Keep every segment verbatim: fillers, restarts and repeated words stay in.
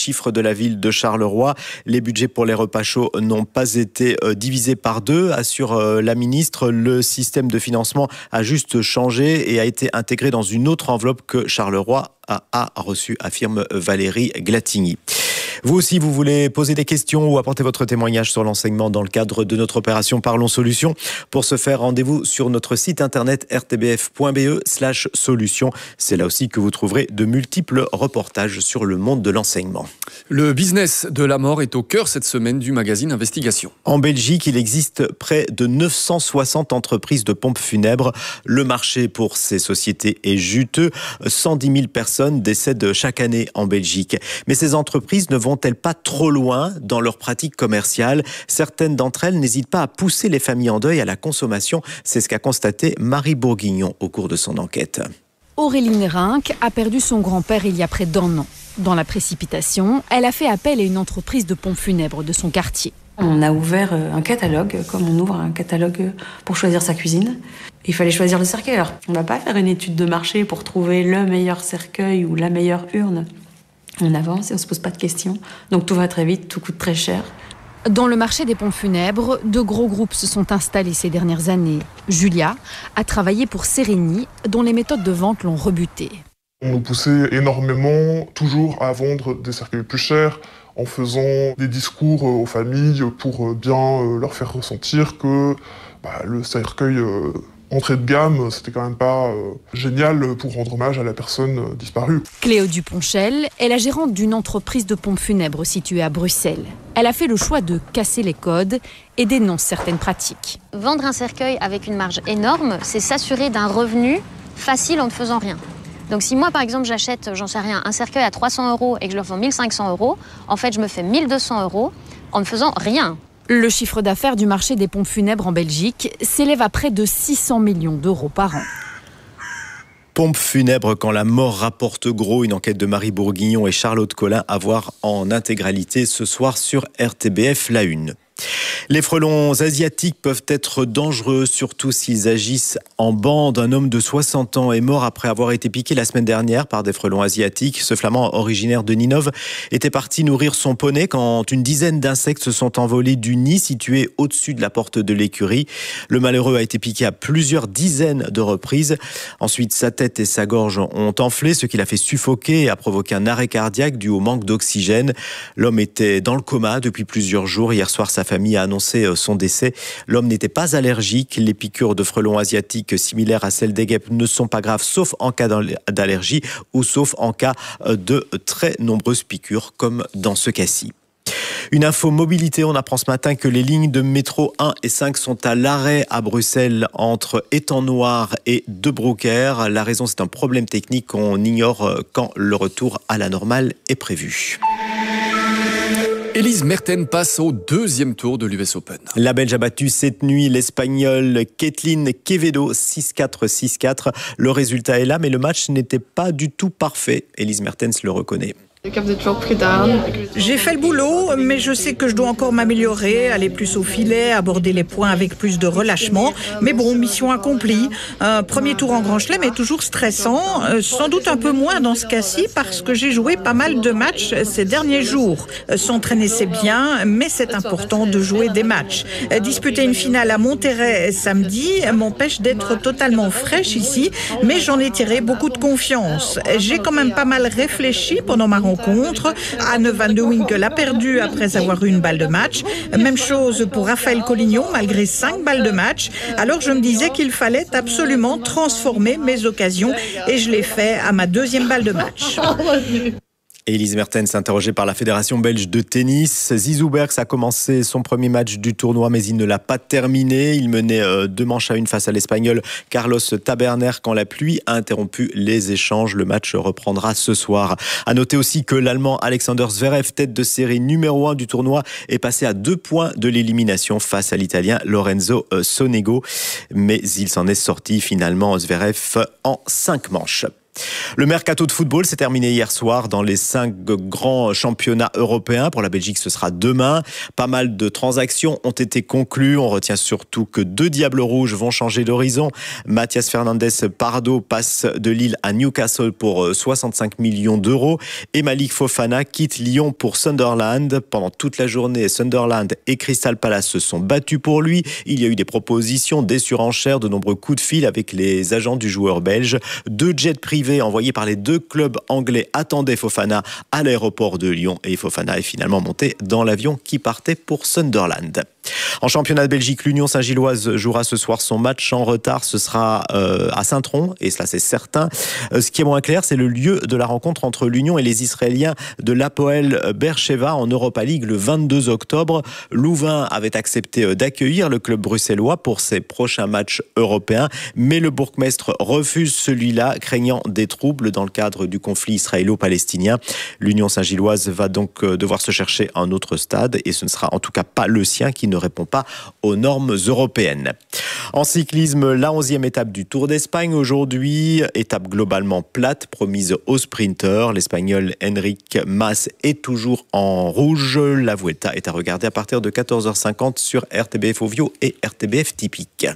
chiffres de la ville de Charleroi. Les budgets pour les repas chauds n'ont pas été divisés par deux, assure la ministre. Le système de financement a juste changé et a été intégré dans une autre enveloppe que Charleroi a reçue, affirme Valérie Glatigny. Vous aussi, vous voulez poser des questions ou apporter votre témoignage sur l'enseignement dans le cadre de notre opération Parlons Solutions. Pour ce faire, rendez-vous sur notre site internet r t b f point b e slash solutions. C'est là aussi que vous trouverez de multiples reportages sur le monde de l'enseignement. Le business de la mort est au cœur cette semaine du magazine Investigation. En Belgique, il existe près de neuf cent soixante entreprises de pompes funèbres. Le marché pour ces sociétés est juteux. cent dix mille personnes décèdent chaque année en Belgique. Mais ces entreprises ne vont-elles pas trop loin dans leurs pratiques commerciales ? Certaines d'entre elles n'hésitent pas à pousser les familles en deuil à la consommation. C'est ce qu'a constaté Marie Bourguignon au cours de son enquête. Auréline Rinck a perdu son grand-père il y a près d'un an. Dans la précipitation, elle a fait appel à une entreprise de pompes funèbres de son quartier. On a ouvert un catalogue, comme on ouvre un catalogue pour choisir sa cuisine. Il fallait choisir le cercueil. Alors, on ne va pas faire une étude de marché pour trouver le meilleur cercueil ou la meilleure urne. On avance et on ne se pose pas de questions. Donc tout va très vite, tout coûte très cher. Dans le marché des pompes funèbres, de gros groupes se sont installés ces dernières années. Julia a travaillé pour Sereni, dont les méthodes de vente l'ont rebutée. On nous poussait énormément, toujours à vendre des cercueils plus chers, en faisant des discours aux familles pour bien leur faire ressentir que bah, le cercueil euh, entrée de gamme, c'était quand même pas euh, génial pour rendre hommage à la personne euh, disparue. Cléo Duponchel est la gérante d'une entreprise de pompes funèbres située à Bruxelles. Elle a fait le choix de casser les codes et dénonce certaines pratiques. Vendre un cercueil avec une marge énorme, c'est s'assurer d'un revenu facile en ne faisant rien. Donc si moi, par exemple, j'achète, j'en sais rien, un cercueil à trois cents euros et que je le vends mille cinq cents euros, en fait, je me fais mille deux cents euros en ne faisant rien. Le chiffre d'affaires du marché des pompes funèbres en Belgique s'élève à près de six cents millions d'euros par an. Pompes funèbres quand la mort rapporte gros, une enquête de Marie Bourguignon et Charlotte Collin à voir en intégralité ce soir sur R T B F La Une. Les frelons asiatiques peuvent être dangereux, surtout s'ils agissent en bande. Un homme de soixante ans est mort après avoir été piqué la semaine dernière par des frelons asiatiques. Ce flamand originaire de Ninove était parti nourrir son poney quand une dizaine d'insectes se sont envolés du nid situé au-dessus de la porte de l'écurie. Le malheureux a été piqué à plusieurs dizaines de reprises. Ensuite, sa tête et sa gorge ont enflé, ce qui l'a fait suffoquer et a provoqué un arrêt cardiaque dû au manque d'oxygène. L'homme était dans le coma depuis plusieurs jours. Hier soir, sa famille a annoncé son décès. L'homme n'était pas allergique. Les piqûres de frelons asiatiques similaires à celles des guêpes ne sont pas graves, sauf en cas d'allergie ou sauf en cas de très nombreuses piqûres, comme dans ce cas-ci. Une info mobilité, on apprend ce matin que les lignes de métro un et cinq sont à l'arrêt à Bruxelles entre Étang-Noir et De Broecker. La raison, c'est un problème technique. On ignore quand le retour à la normale est prévu. Elise Mertens passe au deuxième tour de l'U S Open. La Belge a battu cette nuit l'Espagnole Katlyn Quevedo six quatre six quatre. Le résultat est là, mais le match n'était pas du tout parfait. Elise Mertens le reconnaît. J'ai fait le boulot, mais je sais que je dois encore m'améliorer, aller plus au filet, aborder les points avec plus de relâchement. Mais bon, mission accomplie. Un premier tour en Grand Chelem est toujours stressant, sans doute un peu moins dans ce cas-ci parce que j'ai joué pas mal de matchs ces derniers jours. S'entraîner, c'est bien, mais c'est important de jouer des matchs. Disputer une finale à Monterrey samedi m'empêche d'être totalement fraîche ici, mais j'en ai tiré beaucoup de confiance. J'ai quand même pas mal réfléchi pendant ma rencontre. Anne van de Winkel a perdu après avoir eu une balle de match. Même chose pour Raphaël Collignon, malgré cinq balles de match. Alors je me disais qu'il fallait absolument transformer mes occasions et je l'ai fait à ma deuxième balle de match. Elise Mertens, interrogée par la Fédération belge de tennis. Zizou Bergs a commencé son premier match du tournoi, mais il ne l'a pas terminé. Il menait deux manches à une face à l'Espagnol Carlos Taberner quand la pluie a interrompu les échanges. Le match reprendra ce soir. À noter aussi que l'Allemand Alexander Zverev, tête de série numéro un du tournoi, est passé à deux points de l'élimination face à l'Italien Lorenzo Sonego. Mais il s'en est sorti finalement, Zverev, en cinq manches. Le mercato de football s'est terminé hier soir dans les cinq grands championnats européens. Pour la Belgique, ce sera demain. Pas mal de transactions ont été conclues. On retient surtout que deux Diables Rouges vont changer d'horizon. Mathias Fernandez Pardo passe de Lille à Newcastle pour soixante-cinq millions d'euros. Et Malik Fofana quitte Lyon pour Sunderland. Pendant toute la journée, Sunderland et Crystal Palace se sont battus pour lui. Il y a eu des propositions, des surenchères, de nombreux coups de fil avec les agents du joueur belge. Deux jets privés envoyés par les deux clubs anglais attendaient Fofana à l'aéroport de Lyon et Fofana est finalement monté dans l'avion qui partait pour Sunderland. En championnat de Belgique, l'Union Saint-Gilloise jouera ce soir son match en retard. Ce sera euh, à Saint-Tron, et cela c'est certain. Euh, ce qui est moins clair, c'est le lieu de la rencontre entre l'Union et les Israéliens de l'Hapoel Beersheva en Europa League le vingt-deux octobre. Louvain avait accepté d'accueillir le club bruxellois pour ses prochains matchs européens, mais le bourgmestre refuse celui-là, craignant des troubles dans le cadre du conflit israélo-palestinien. L'Union Saint-Gilloise va donc devoir se chercher un autre stade, et ce ne sera en tout cas pas le sien qui ne répond pas aux normes européennes. En cyclisme, la onzième étape du Tour d'Espagne aujourd'hui, étape globalement plate, promise aux sprinteurs. L'Espagnol Enric Mas est toujours en rouge. La Vuelta est à regarder à partir de quatorze heures cinquante sur R T B F Ovio et R T B F Typique.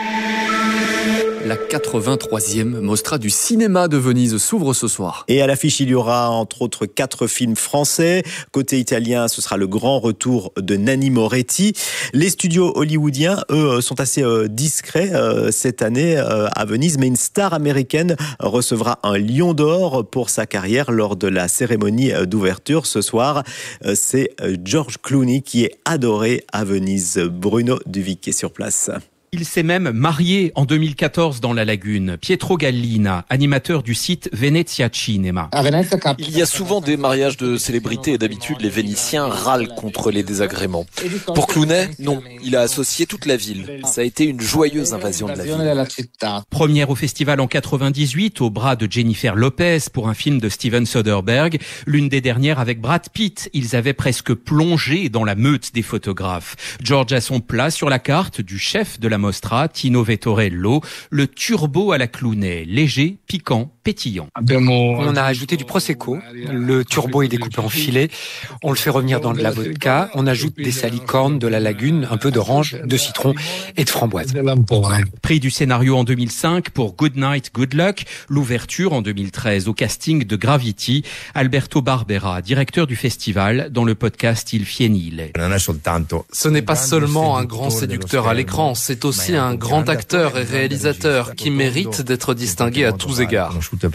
La quatre-vingt-troisième Mostra du cinéma de Venise s'ouvre ce soir. Et à l'affiche, il y aura entre autres quatre films français. Côté italien, ce sera le grand retour de Nanni Moretti. Les studios hollywoodiens, eux, sont assez euh, discrets euh, cette année euh, à Venise, mais une star américaine recevra un Lion d'Or pour sa carrière lors de la cérémonie d'ouverture ce soir. Euh, c'est George Clooney qui est adoré à Venise. Bruno Duvic est sur place. Il s'est même marié en deux mille quatorze dans la Lagune. Pietro Gallina, animateur du site Venezia Cinema. Il y a souvent des mariages de célébrités et d'habitude les Vénitiens râlent contre les désagréments. Pour Clooney, non. Il a associé toute la ville. Ça a été une joyeuse invasion de la ville. Première au festival en quatre-vingt-dix-huit, au bras de Jennifer Lopez pour un film de Steven Soderbergh. L'une des dernières avec Brad Pitt. Ils avaient presque plongé dans la meute des photographes. George a son plat sur la carte du chef de la Mostra, Tino Vettorello, le turbo à la Clooney, léger, piquant, pétillant. On a ajouté du prosecco, le turbo est découpé en filets, on le fait revenir dans de la vodka, on ajoute des salicornes, de la lagune, un peu d'orange, de citron et de framboise. Prix du scénario en deux mille cinq pour Good Night, Good Luck, l'ouverture en deux mille treize au casting de Gravity, Alberto Barbera, directeur du festival, dans le podcast Il Fienile. Ce n'est pas seulement un grand séducteur à l'écran, c'est aussi un grand acteur et réalisateur qui mérite d'être distingué à tous égards.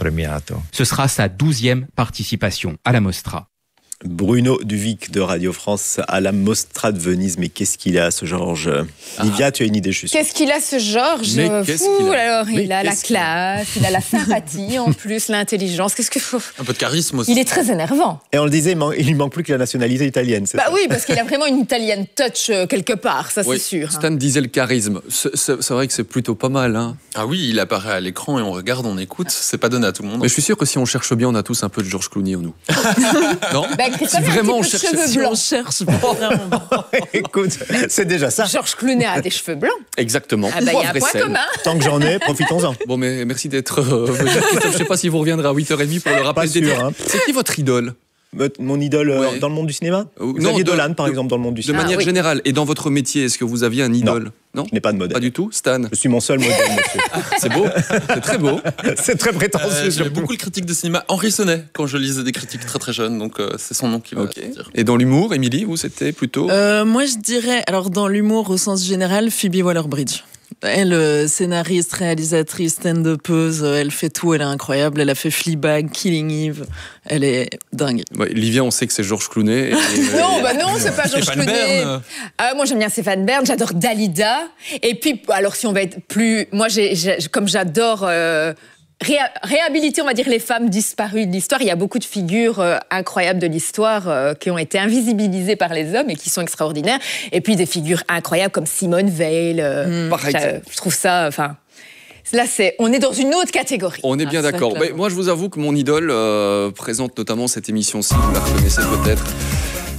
Ce sera sa douzième participation à la Mostra. Bruno Duvic de Radio France à la Mostra de Venise. Mais qu'est-ce qu'il a, ce Georges? Livia, tu as une idée, je suis sûr. Qu'est-ce qu'il a, ce Georges? Mais qu'est-ce Fou, qu'il a alors, Mais il a la qu'est-ce qu'il a classe, il a la sympathie, en plus, l'intelligence. Qu'est-ce que faut? Un peu de charisme aussi. Il est très énervant. Et on le disait, il, man- il lui manque plus que la nationalité italienne. C'est Bah ça oui, parce qu'il a vraiment une Italian touch euh, quelque part, ça Oui, c'est sûr. Stan disait le charisme. C'est, c'est- c'est vrai que c'est plutôt pas mal, hein. Ah oui, il apparaît à l'écran et on regarde, on écoute. C'est pas donné à tout le monde. Mais je suis sûr que si on cherche bien, on a tous un peu de George Clooney en nous. Non Bah, Christophe, Si a un vraiment petit on peu de cherche- cheveux si blancs. on cherche vraiment. Écoute, c'est déjà ça. Georges Clooney a des cheveux blancs. Exactement. Ah bah il y a Poivre un et point sel. commun. Tant que j'en ai, profitons-en. Bon, mais merci d'être euh, venu. Christophe, je sais pas si vous reviendrez à huit heures trente pour le rappel Pas des sûr, titres. hein. C'est qui votre idole? Mon idole euh, Ouais. dans le monde du cinéma Euh, Xavier non, de- Dolan, par de- exemple, dans le monde du De cinéma. manière oui. générale. Et dans votre métier, est-ce que vous aviez un idole? Non, Je n'ai pas de modèle. Pas du tout, Stan. Je suis mon seul modèle, monsieur. C'est beau, c'est très beau. C'est très prétentieux. Euh, J'aimais surtout. beaucoup le critique de cinéma Henri Sonnet quand je lisais des critiques très très jeunes, donc euh, c'est son nom qui va Ok. sortir. Et dans l'humour, Émilie, vous, c'était plutôt... Euh, moi, je dirais, alors dans l'humour au sens général, Phoebe Waller-Bridge. Elle, euh, scénariste, réalisatrice, stand-upeuse, elle fait tout, elle est incroyable. Elle a fait Fleabag, Killing Eve, elle est dingue. Ouais, Livia, on sait que c'est Georges Clooney. Et- Non, bah non, c'est pas Georges Stéphane Clooney. Bern. Ah, moi j'aime bien Stéphane Bern, j'adore Dalida. Et puis, alors si on va être plus, moi j'ai, j'ai- comme j'adore euh, réha- réhabiliter, on va dire, les femmes disparues de l'histoire. Il y a beaucoup de figures euh, incroyables de l'histoire euh, qui ont été invisibilisées par les hommes et qui sont extraordinaires. Et puis des figures incroyables comme Simone Veil. euh, Par j'a- exemple. je trouve ça, enfin, là c'est, on est dans une autre catégorie. On est bien Ah, ça, d'accord. clairement. Mais moi, je vous avoue que mon idole euh, présente notamment cette émission-ci, vous la reconnaissez peut-être.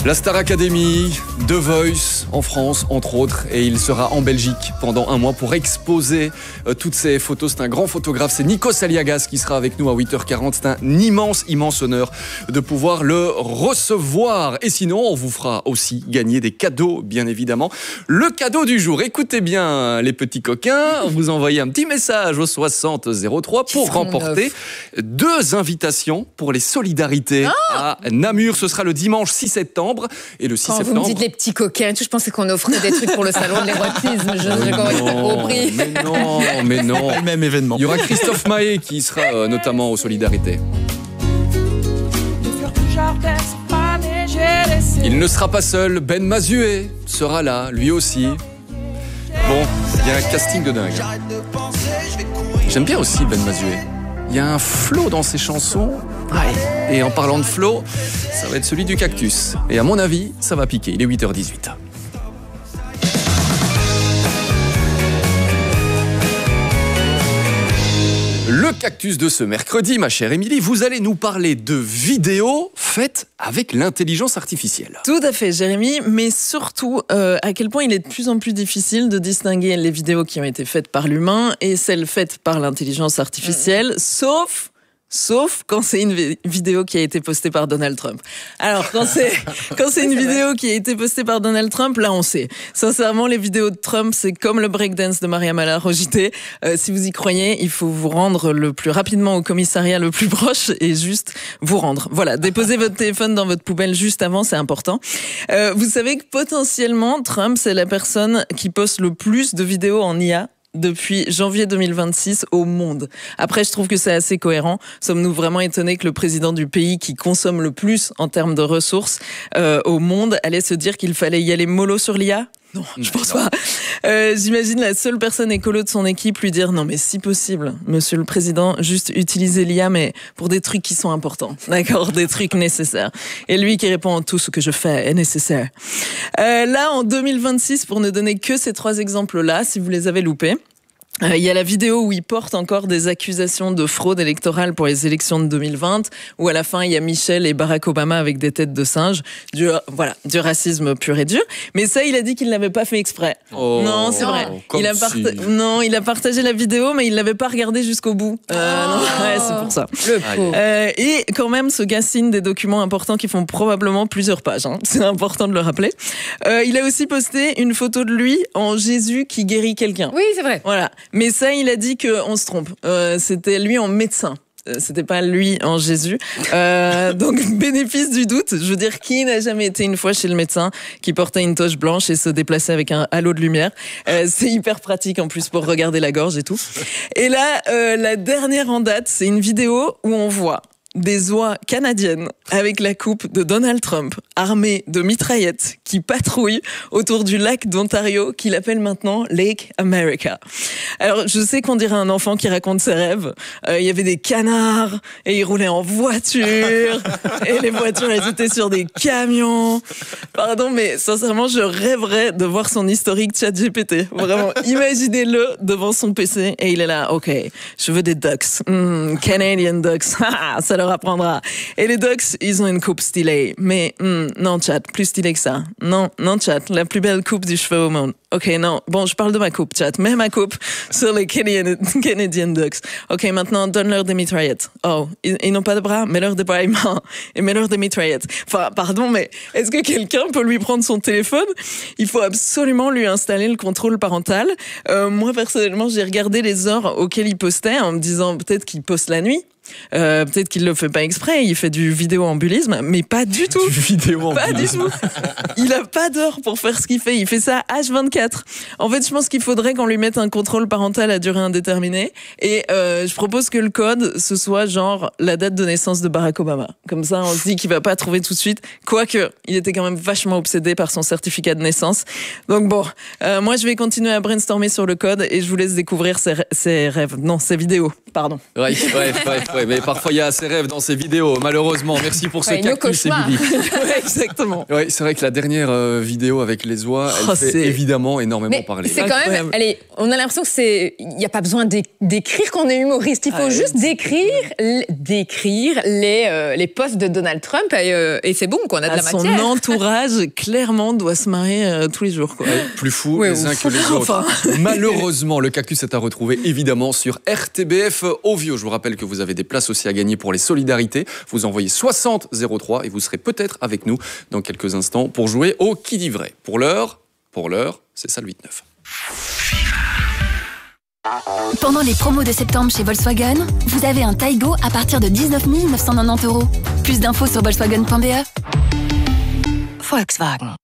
La Star Academy, The Voice en France entre autres, et il sera en Belgique pendant un mois pour exposer euh, toutes ces photos. C'est un grand photographe, c'est Nikos Aliagas qui sera avec nous à huit heures quarante. C'est un immense, immense honneur de pouvoir le recevoir. Et sinon, on vous fera aussi gagner des cadeaux, bien évidemment. Le cadeau du jour, écoutez bien les petits coquins, vous envoyez un petit message au soixante zéro trois pour remporter deux invitations pour les solidarités à Namur. Ce sera le dimanche six septembre. Et le six Quand septembre. vous me dites les petits coquins, je pensais qu'on offrait des trucs pour le salon de l'érotisme. Je n'ai pas compris. Mais non, mais non. Pas le même événement. Il y aura Christophe Mahé qui sera euh, notamment aux Solidarités. Il ne sera pas seul. Ben Mazué sera là, lui aussi. Bon, il y a un casting de dingue. J'aime bien aussi Ben Mazué. Il y a un flow dans ses chansons. Et en parlant de flow, ça va être celui du Cactus. Et à mon avis, ça va piquer. Il est huit heures dix-huit. Le Cactus de ce mercredi, ma chère Émilie, vous allez nous parler de vidéos faites avec l'intelligence artificielle. Tout à fait, Jérémy, mais surtout euh, à quel point il est de plus en plus difficile de distinguer les vidéos qui ont été faites par l'humain et celles faites par l'intelligence artificielle, mmh. sauf... Sauf quand c'est une vi- vidéo qui a été postée par Donald Trump. Alors, quand c'est, quand c'est une vidéo qui a été postée par Donald Trump, là, on sait. Sincèrement, les vidéos de Trump, c'est comme le breakdance de Maria Mallard au J T. Euh, si vous y croyez, il faut vous rendre le plus rapidement au commissariat le plus proche et juste vous rendre. Voilà, déposez votre téléphone dans votre poubelle juste avant, c'est important. Euh, vous savez que potentiellement, Trump, c'est la personne qui poste le plus de vidéos en I A depuis janvier deux mille vingt-six au monde. Après, je trouve que c'est assez cohérent. Sommes-nous vraiment étonnés que le président du pays qui consomme le plus en termes de ressources euh, au monde allait se dire qu'il fallait y aller mollo sur l'I A ? Non, je pense pas. Euh, j'imagine la seule personne écolo de son équipe lui dire non mais si possible, monsieur le président, juste utiliser l'I A mais pour des trucs qui sont importants, d'accord, des trucs nécessaires. Et lui qui répond tout ce que je fais est nécessaire. Euh, là en deux mille vingt-six, pour ne donner que ces trois exemples-là, si vous les avez loupés. Il euh, y a la vidéo où il porte encore des accusations de fraude électorale pour les élections de deux mille vingt, où à la fin il y a Michel et Barack Obama avec des têtes de singes, du voilà, du racisme pur et dur. Mais ça, il a dit qu'il l'avait pas fait exprès. Oh, non, c'est vrai. Il a part... si. Non, il a partagé la vidéo, mais il l'avait pas regardée jusqu'au bout. Euh, oh. non, ouais, c'est pour ça. Le pauvre. Euh, et quand même, ce gars signe des documents importants qui font probablement plusieurs pages. Hein. C'est important de le rappeler. Euh, il a aussi posté une photo de lui en Jésus qui guérit quelqu'un. Oui, c'est vrai. Voilà. Mais ça, il a dit qu'on se trompe. Euh, c'était lui en médecin. Euh, c'était pas lui en Jésus. Euh, donc, bénéfice du doute. Je veux dire, qui n'a jamais été une fois chez le médecin qui portait une toche blanche et se déplaçait avec un halo de lumière. Euh, c'est hyper pratique en plus pour regarder la gorge et tout. Et là, euh, la dernière en date, c'est une vidéo où on voit des oies canadiennes avec la coupe de Donald Trump, armées de mitraillettes, qui patrouillent autour du lac d'Ontario, qu'il appelle maintenant Lake America. Alors, je sais qu'on dirait un enfant qui raconte ses rêves. Euh, il y avait des canards, et ils roulaient en voiture, et les voitures, elles étaient sur des camions. Pardon, mais sincèrement, je rêverais de voir son historique ChatGPT. Vraiment, imaginez-le devant son P C, et il est là, ok, je veux des ducks. Mm, Canadian ducks, ça leur apprendra. Et les ducks, ils ont une coupe stylée. Mais mm, non, chat, plus stylée que ça. Non, non, chat, la plus belle coupe du cheveu au monde. Ok, non, bon, je parle de ma coupe, chat. Mets ma coupe sur les Canadian, Canadian ducks. Ok, maintenant, donne-leur des mitraillettes. Oh, ils, ils n'ont pas de bras, mets-leur des bras et mains. Et mets-leur des mitraillettes. Enfin, pardon, mais est-ce que quelqu'un peut lui prendre son téléphone ? Il faut absolument lui installer le contrôle parental. Euh, moi, personnellement, j'ai regardé les heures auxquelles il postait en me disant peut-être qu'il poste la nuit. Euh, peut-être qu'il le fait pas exprès, il fait du vidéo-ambulisme, mais pas du tout. Du vidéo Pas du tout. Il a pas d'heure pour faire ce qu'il fait. Il fait ça H vingt-quatre. En fait, je pense qu'il faudrait qu'on lui mette un contrôle parental à durée indéterminée. Et euh, je propose que le code, ce soit genre la date de naissance de Barack Obama. Comme ça, on se dit qu'il va pas trouver tout de suite. Quoique, il était quand même vachement obsédé par son certificat de naissance. Donc bon, euh, moi, je vais continuer à brainstormer sur le code et je vous laisse découvrir ses, ses rêves. Non, ses vidéos, pardon. Ouais, ouais, ouais. Ouais, mais parfois il y a ces rêves dans ces vidéos, malheureusement. Merci pour ce Ouais, nos cactus, cauchemars. Émilie. Ouais, exactement. Oui, c'est vrai que la dernière euh, vidéo avec les oies, elle Oh, fait c'est- évidemment énormément Mais parler. c'est quand même, Incroyable. allez, on a l'impression que c'est, il n'y a pas besoin d'é- d'écrire qu'on est humoriste. Il faut Ah, juste c'est- décrire, l- décrire les euh, les posts de Donald Trump et, euh, et c'est bon qu'on a de À la son matière. entourage, clairement, doit se marier euh, tous les jours. Quoi. Plus fous Ouais, les uns ouf. que les autres. Enfin. Malheureusement, le cactus est à retrouver évidemment sur R T B F Ovio. Je vous rappelle que vous avez des places aussi à gagner pour les solidarités. Vous envoyez soixante zéro trois et vous serez peut-être avec nous dans quelques instants pour jouer au Qui dit vrai. Pour l'heure, pour l'heure, c'est ça le huit neuf. Pendant les promos de septembre chez Volkswagen, vous avez un Taigo à partir de dix-neuf mille neuf cent quatre-vingt-dix euros. Plus d'infos sur volkswagen point b e. Volkswagen.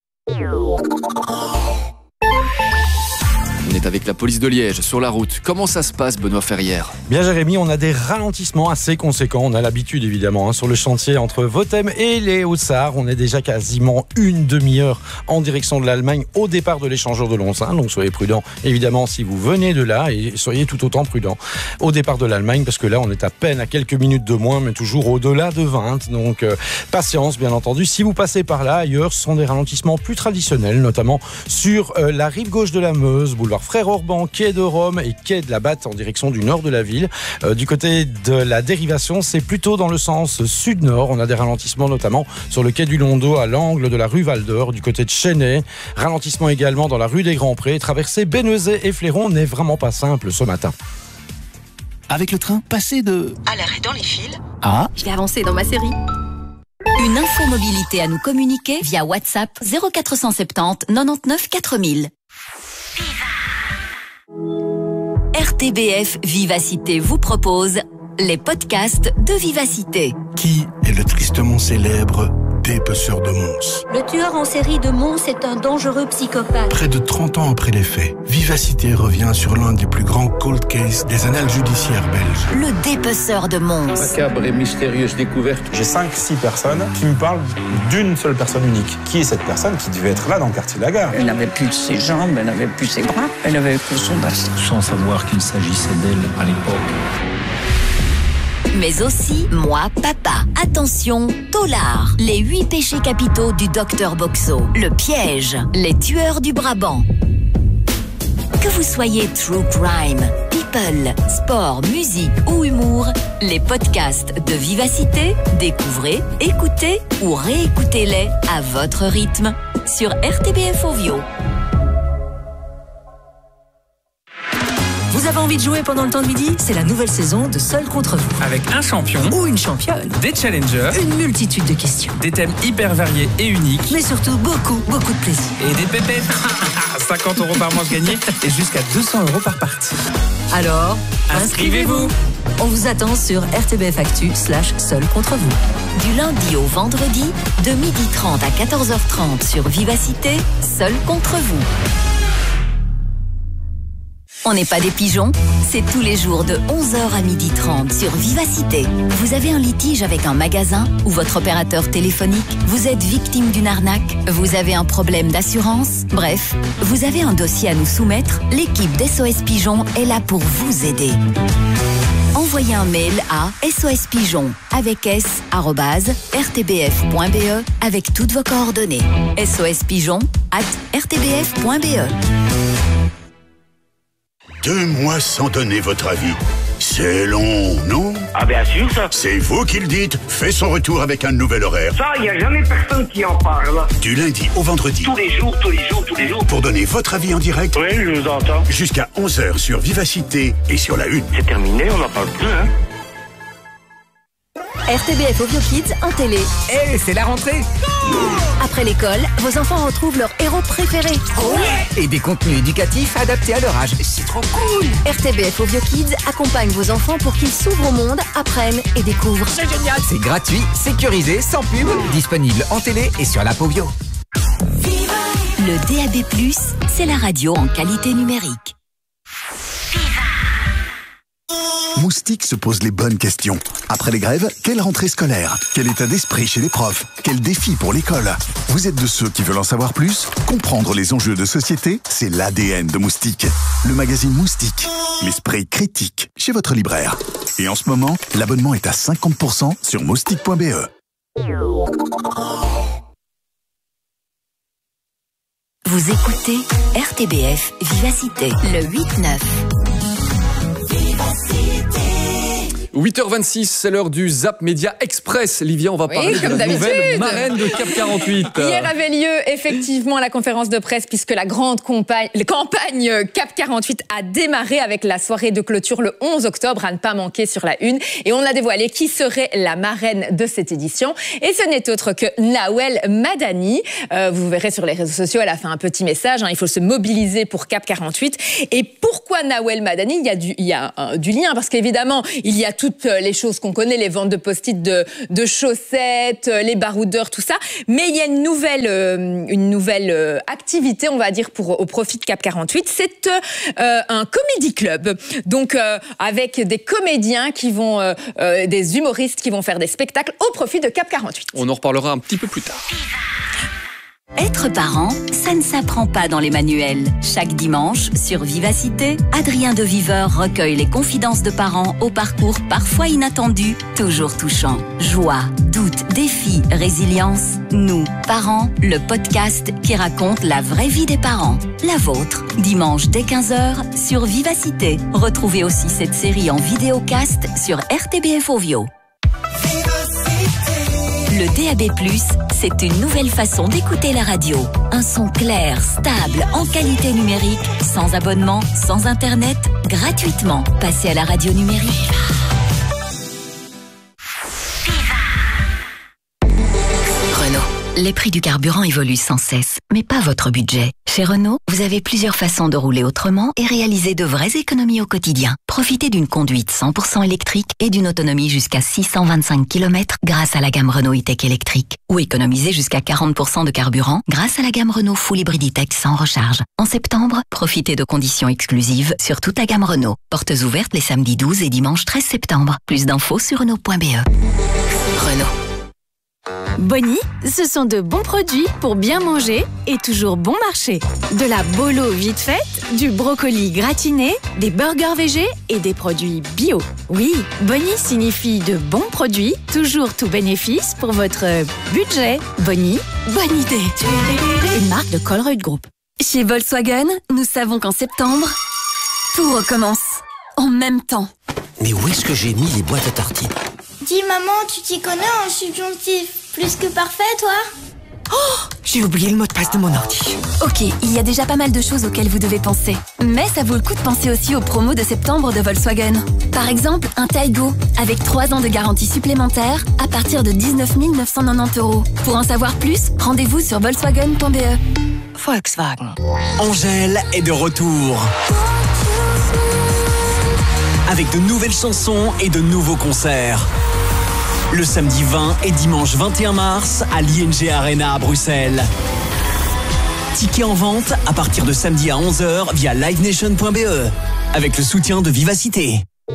On est avec la police de Liège sur la route. Comment ça se passe, Benoît Ferrière? Bien Jérémy, on a des ralentissements assez conséquents. On a l'habitude évidemment hein, sur le chantier entre Votem et les Hauts-de-Sarre. On est déjà quasiment une demi-heure en direction de l'Allemagne au départ de l'échangeur de Lonsin. Donc soyez prudents évidemment si vous venez de là et soyez tout autant prudents au départ de l'Allemagne parce que là on est à peine à quelques minutes de moins mais toujours au-delà de vingt. Donc euh, patience bien entendu. Si vous passez par là, ailleurs ce sont des ralentissements plus traditionnels, notamment sur euh, la rive gauche de la Meuse, boulevard Frère Orban, quai de Rome et quai de la Batte en direction du nord de la ville. Euh, du côté de la dérivation, c'est plutôt dans le sens sud-nord. On a des ralentissements notamment sur le quai du Londo à l'angle de la rue Val d'Or, du côté de Chesnay. Ralentissement également dans la rue des Grands Prés. Traverser Bénezet et Fléron n'est vraiment pas simple ce matin. Avec le train, passer de... À l'arrêt dans les fils. Ah, Je vais avancer dans ma série. Une info mobilité à nous communiquer via WhatsApp zéro quatre cent soixante-dix quatre-vingt-dix-neuf quatre mille. R T B F Vivacité vous propose les podcasts de Vivacité. qui est le tristement célèbre dépeceur de Mons? Le tueur en série de Mons est un dangereux psychopathe. Près de trente ans après les faits, Vivacité revient sur l'un des plus grands cold cases des annales judiciaires belges. Le dépeceur de Mons. Macabre et mystérieuse découverte. J'ai cinq six personnes qui me parlent d'une seule personne unique. Qui est cette personne qui devait être là dans le quartier de la Gare? Elle n'avait plus ses jambes, elle n'avait plus ses bras, elle n'avait que son bassin. Sans savoir qu'il s'agissait d'elle à l'époque. Mais aussi Moi Papa. Attention, Tolard. Les huit péchés capitaux du docteur Boxo. Le piège. Les tueurs du Brabant. Que vous soyez true crime, people, sport, musique ou humour, les podcasts de Vivacité, découvrez, écoutez ou réécoutez-les à votre rythme sur R T B F Ovio. Vous avez envie de jouer pendant le temps de midi? C'est la nouvelle saison de Seul contre vous. Avec un champion ou une championne, des challengers, une multitude de questions, des thèmes hyper variés et uniques, mais surtout beaucoup, beaucoup de plaisir. et des pépettes. cinquante euros par manche gagnée et jusqu'à deux cents euros par partie. Alors, Inscrivez-vous. On vous attend sur R T B F Actu slash Seul contre vous. Du lundi au vendredi, de midi trente à quatorze heures trente sur Vivacité, Seul contre vous. On n'est pas des pigeons, c'est tous les jours de onze heures à midi trente sur Vivacité. Vous avez un litige avec un magasin ou votre opérateur téléphonique, vous êtes victime d'une arnaque, vous avez un problème d'assurance, bref, vous avez un dossier à nous soumettre, l'équipe d'S O S Pigeon est là pour vous aider. Envoyez un mail à sospigeon avec s arobase r t b f point b e avec toutes vos coordonnées. sospigeon arobase r t b f point b e. Deux mois sans donner votre avis. C'est long, non? Ah bien sûr, ça. C'est vous qui le dites. Fait son retour avec un nouvel horaire. Ça, il n'y a jamais personne qui en parle. Du lundi au vendredi. Tous les jours, tous les jours, tous les jours. Pour donner votre avis en direct. Oui, je vous entends. Jusqu'à onze heures sur Vivacité et sur la Une. C'est terminé, on n'en parle plus, hein. R T B F Ovio Kids en télé. Eh, c'est la rentrée. Après l'école, vos enfants retrouvent leur héros préféré. Et des contenus éducatifs adaptés à leur âge. C'est trop cool. R T B F Ovio Kids accompagne vos enfants pour qu'ils s'ouvrent au monde, apprennent et découvrent. C'est génial. C'est gratuit, sécurisé, sans pub. Disponible en télé et sur l'app Ovio. Le D A B plus, c'est la radio en qualité numérique. Moustique se pose les bonnes questions. Après les grèves, quelle rentrée scolaire? Quel état d'esprit chez les profs? Quel défi pour l'école? Vous êtes de ceux qui veulent en savoir plus? Comprendre les enjeux de société, c'est l'A D N de Moustique. Le magazine Moustique, l'esprit critique, chez votre libraire. Et en ce moment, l'abonnement est à cinquante pour cent sur moustique point b e. Vous écoutez R T B F Vivacité, le huit neuf. huit heures vingt-six, c'est l'heure du Zap Média Express. Livia, on va parler oui, de la nouvelle marraine de Cap quarante-huit. Hier avait lieu effectivement la conférence de presse puisque la grande campagne, la campagne Cap quarante-huit a démarré avec la soirée de clôture le onze octobre, à ne pas manquer sur la une. Et on a dévoilé qui serait la marraine de cette édition. Et ce n'est autre que Nawel Madani. Euh, vous verrez sur les réseaux sociaux, elle a fait un petit message. Hein, il faut se mobiliser pour Cap quarante-huit. Et pourquoi Nawel Madani? Il y a du, il y a, euh, du lien parce qu'évidemment, il y a toutes les choses qu'on connaît, les ventes de post-it, de, de chaussettes, les baroudeurs, tout ça. Mais il y a une nouvelle, euh, une nouvelle euh, activité, on va dire, pour, au profit de Cap quarante-huit. C'est euh, un comedy club. Donc, euh, avec des comédiens qui vont, euh, euh, des humoristes qui vont faire des spectacles au profit de Cap quarante-huit. On en reparlera un petit peu plus tard. Être parent, ça ne s'apprend pas dans les manuels. Chaque dimanche, sur Vivacité, Adrien de Viveur recueille les confidences de parents au parcours parfois inattendu, toujours touchant. Joie, doute, défi, résilience. Nous, parents, le podcast qui raconte la vraie vie des parents. La vôtre, dimanche dès quinze heures sur Vivacité. Retrouvez aussi cette série en vidéocast sur R T B F Ovio. Le D A B plus, c'est une nouvelle façon d'écouter la radio. Un son clair, stable, en qualité numérique, sans abonnement, sans internet, gratuitement. Passez à la radio numérique. Renault. Les prix du carburant évoluent sans cesse, mais pas votre budget. Chez Renault, vous avez plusieurs façons de rouler autrement et réaliser de vraies économies au quotidien. Profitez d'une conduite cent pour cent électrique et d'une autonomie jusqu'à six cent vingt-cinq kilomètres grâce à la gamme Renault E-Tech électrique. Ou économisez jusqu'à quarante pour cent de carburant grâce à la gamme Renault Full Hybrid E-Tech sans recharge. En septembre, profitez de conditions exclusives sur toute la gamme Renault. Portes ouvertes les samedis douze et dimanche treize septembre. Plus d'infos sur Renault point B E. Renault. Bonnie, ce sont de bons produits pour bien manger et toujours bon marché. De la bolo vite faite, du brocoli gratiné, des burgers végés et des produits bio. Oui, Bonnie signifie de bons produits, toujours tout bénéfice pour votre budget. Bonnie, bonne idée. Une marque de Colruyt Group. Chez Volkswagen, nous savons qu'en septembre, tout recommence. En même temps. Mais où est-ce que j'ai mis les boîtes à tartines? Dis maman, tu t'y connais en subjonctif plus que parfait, toi? Oh, j'ai oublié le mot de passe de mon ordi. Ok, il y a déjà pas mal de choses auxquelles vous devez penser. Mais ça vaut le coup de penser aussi aux promos de septembre de Volkswagen. Par exemple, un Taigo, avec trois ans de garantie supplémentaire, à partir de dix-neuf mille neuf cent quatre-vingt-dix euros. Pour en savoir plus, rendez-vous sur volkswagen point b e. Volkswagen. Angèle est de retour. Avec de nouvelles chansons et de nouveaux concerts. Le samedi vingt et dimanche vingt et un mars à l'I N G Arena à Bruxelles. Tickets en vente à partir de samedi à onze heures via live nation point b e avec le soutien de Vivacité.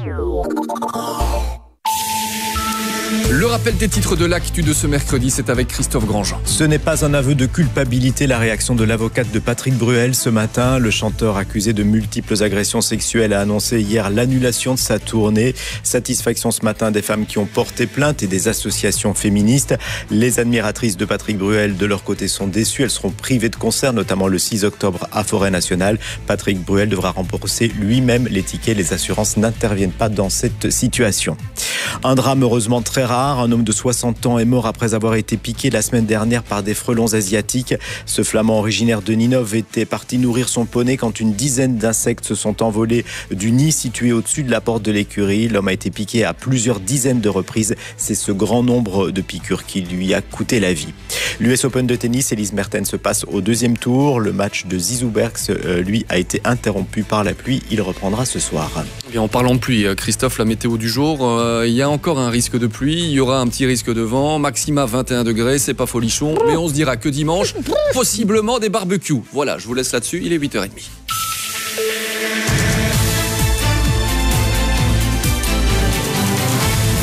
Le rappel des titres de l'actu de ce mercredi, c'est avec Christophe Grandjean. Ce n'est pas un aveu de culpabilité, la réaction de l'avocate de Patrick Bruel ce matin. Le chanteur accusé de multiples agressions sexuelles a annoncé hier l'annulation de sa tournée. Satisfaction ce matin des femmes qui ont porté plainte et des associations féministes. Les admiratrices de Patrick Bruel, de leur côté, sont déçues. Elles seront privées de concerts, notamment le six octobre à Forêt Nationale. Patrick Bruel devra rembourser lui-même les tickets. Les assurances n'interviennent pas dans cette situation. Un drame heureusement très rare. Un homme de soixante ans est mort après avoir été piqué la semaine dernière par des frelons asiatiques. Ce flamand originaire de Ninove était parti nourrir son poney quand une dizaine d'insectes se sont envolés du nid situé au-dessus de la porte de l'écurie. L'homme a été piqué à plusieurs dizaines de reprises. C'est ce grand nombre de piqûres qui lui a coûté la vie. L'U S Open de tennis, Elise Mertens se passe au deuxième tour. Le match de Zizou Bergs, euh, lui, a été interrompu par la pluie. Il reprendra ce soir. Et en parlant de pluie, Christophe, la météo du jour, euh, il y a encore un risque de pluie. Il y aura un petit risque de vent, maxima vingt et un degrés, c'est pas folichon, mais on se dira que dimanche, possiblement des barbecues. Voilà, je vous laisse là-dessus, il est huit heures trente.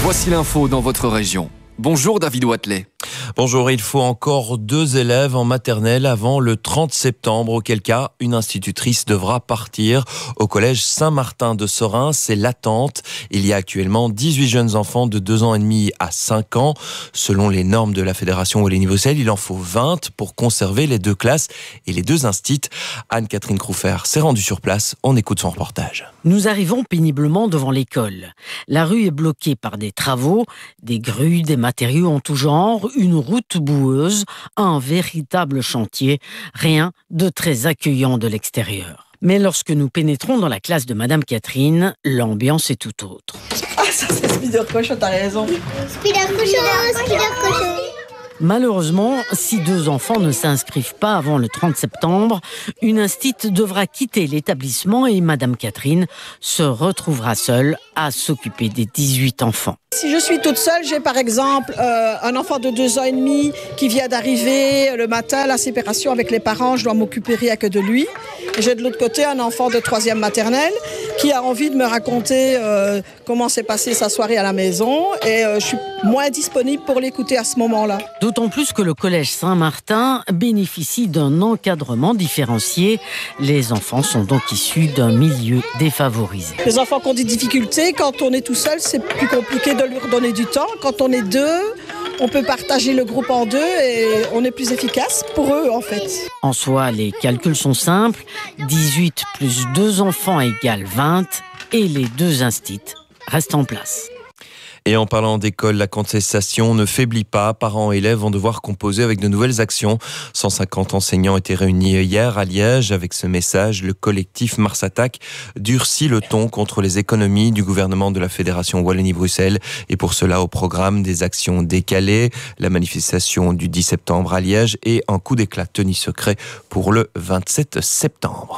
Voici l'info dans votre région. Bonjour David Watley. Bonjour, il faut encore deux élèves en maternelle avant le trente septembre, auquel cas une institutrice devra partir au collège Saint-Martin de Sorens. C'est l'attente. Il y a actuellement dix-huit jeunes enfants de deux ans et demi à cinq ans. Selon les normes de la Fédération Wallonie-Bruxelles, il en faut vingt pour conserver les deux classes et les deux instits. Anne-Catherine Crouffer s'est rendue sur place. On écoute son reportage. Nous arrivons péniblement devant l'école. La rue est bloquée par des travaux, des grues, des matériaux en tout genre, une route boueuse, un véritable chantier, rien de très accueillant de l'extérieur. Mais lorsque nous pénétrons dans la classe de Madame Catherine, l'ambiance est tout autre. Ah, ça c'est Spider Cochon, t'as raison. Spider Cochon, Spider Cochon. Malheureusement, si deux enfants ne s'inscrivent pas avant le trente septembre, une instite devra quitter l'établissement et Madame Catherine se retrouvera seule à s'occuper des dix-huit enfants. Si je suis toute seule, j'ai par exemple euh, un enfant de deux ans et demi qui vient d'arriver le matin, la séparation avec les parents, je dois m'occuper rien que de lui. Et j'ai de l'autre côté un enfant de troisième maternelle qui a envie de me raconter euh, comment s'est passée sa soirée à la maison et euh, je suis moins disponible pour l'écouter à ce moment-là. D'autant plus que le collège Saint-Martin bénéficie d'un encadrement différencié. Les enfants sont donc issus d'un milieu défavorisé. Les enfants qui ont des difficultés, quand on est tout seul, c'est plus compliqué de leur donner du temps. Quand on est deux, on peut partager le groupe en deux et on est plus efficace pour eux en fait. En soi, les calculs sont simples. dix-huit plus deux enfants égale vingt et les deux instits restent en place. Et en parlant d'école, la contestation ne faiblit pas. Parents et élèves vont devoir composer avec de nouvelles actions. cent cinquante enseignants étaient réunis hier à Liège. Avec ce message, le collectif Mars Attack durcit le ton contre les économies du gouvernement de la Fédération Wallonie-Bruxelles. Et pour cela, au programme, des actions décalées, la manifestation du dix septembre à Liège et un coup d'éclat tenu secret pour le vingt-sept septembre.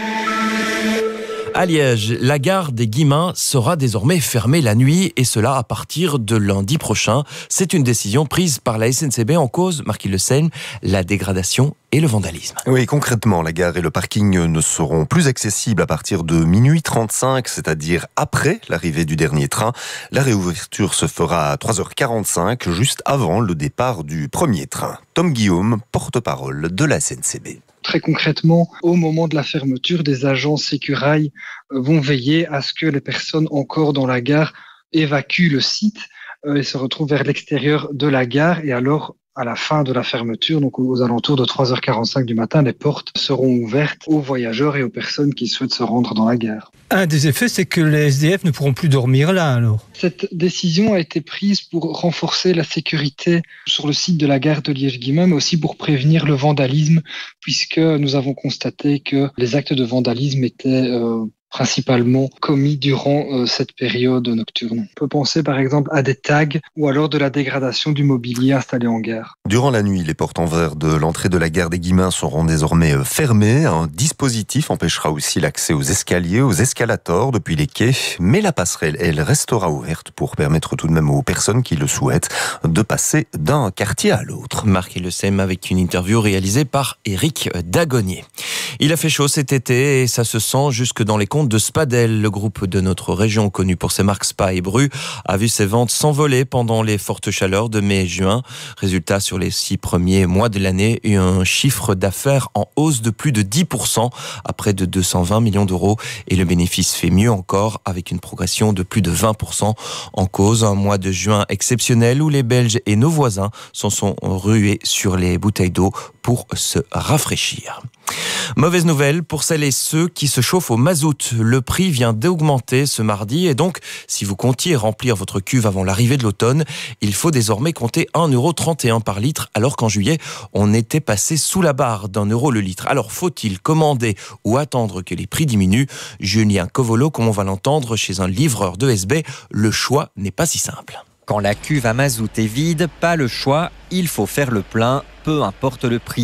À Liège, la gare des Guillemins sera désormais fermée la nuit et cela à partir de lundi prochain. C'est une décision prise par la S N C B en cause, Marquis Le Seine, la dégradation et le vandalisme. Oui, concrètement, la gare et le parking ne seront plus accessibles à partir de minuit trente-cinq, c'est-à-dire après l'arrivée du dernier train. La réouverture se fera à trois heures quarante-cinq, juste avant le départ du premier train. Tom Guillaume, porte-parole de la S N C B. Très concrètement, au moment de la fermeture, des agents Sécurail vont veiller à ce que les personnes encore dans la gare évacuent le site et se retrouvent vers l'extérieur de la gare. Et alors, à la fin de la fermeture, donc aux alentours de trois heures quarante-cinq du matin, les portes seront ouvertes aux voyageurs et aux personnes qui souhaitent se rendre dans la gare. Un des effets, c'est que les S D F ne pourront plus dormir là, alors. Cette décision a été prise pour renforcer la sécurité sur le site de la gare de Liège-Guillemins, mais aussi pour prévenir le vandalisme, puisque nous avons constaté que les actes de vandalisme étaient euh, principalement commis durant euh, cette période nocturne. On peut penser par exemple à des tags ou alors de la dégradation du mobilier installé en gare. Durant la nuit, les portes en verre de l'entrée de la gare des Guillemins seront désormais fermées. Un dispositif empêchera aussi l'accès aux escaliers, aux escalators depuis les quais. Mais la passerelle, elle, restera ouverte pour permettre tout de même aux personnes qui le souhaitent de passer d'un quartier à l'autre. Marquis Le Seine avec une interview réalisée par Éric Dagonnier. Il a fait chaud cet été et ça se sent jusque dans les comptes de Spadel. Le groupe de notre région, connu pour ses marques Spa et Bru, a vu ses ventes s'envoler pendant les fortes chaleurs de mai et juin. Résultat, sur les six premiers mois de l'année, un chiffre d'affaires en hausse de plus de dix pour cent à près de deux cent vingt millions d'euros. Et le bénéfice fait mieux encore avec une progression de plus de vingt pour cent. En cause, un mois de juin exceptionnel où les Belges et nos voisins s'en sont rués sur les bouteilles d'eau pour se rafraîchir. Mauvaise nouvelle pour celles et ceux qui se chauffent au mazout. Le prix vient d'augmenter ce mardi et donc, si vous comptiez remplir votre cuve avant l'arrivée de l'automne, il faut désormais compter un euro trente et un par litre, alors qu'en juillet, on était passé sous la barre d'un euro le litre. Alors, faut-il commander ou attendre que les prix diminuent? Julien Covolo, comme on va l'entendre chez un livreur de S B, le choix n'est pas si simple. Quand la cuve à mazout est vide, pas le choix, il faut faire le plein, peu importe le prix.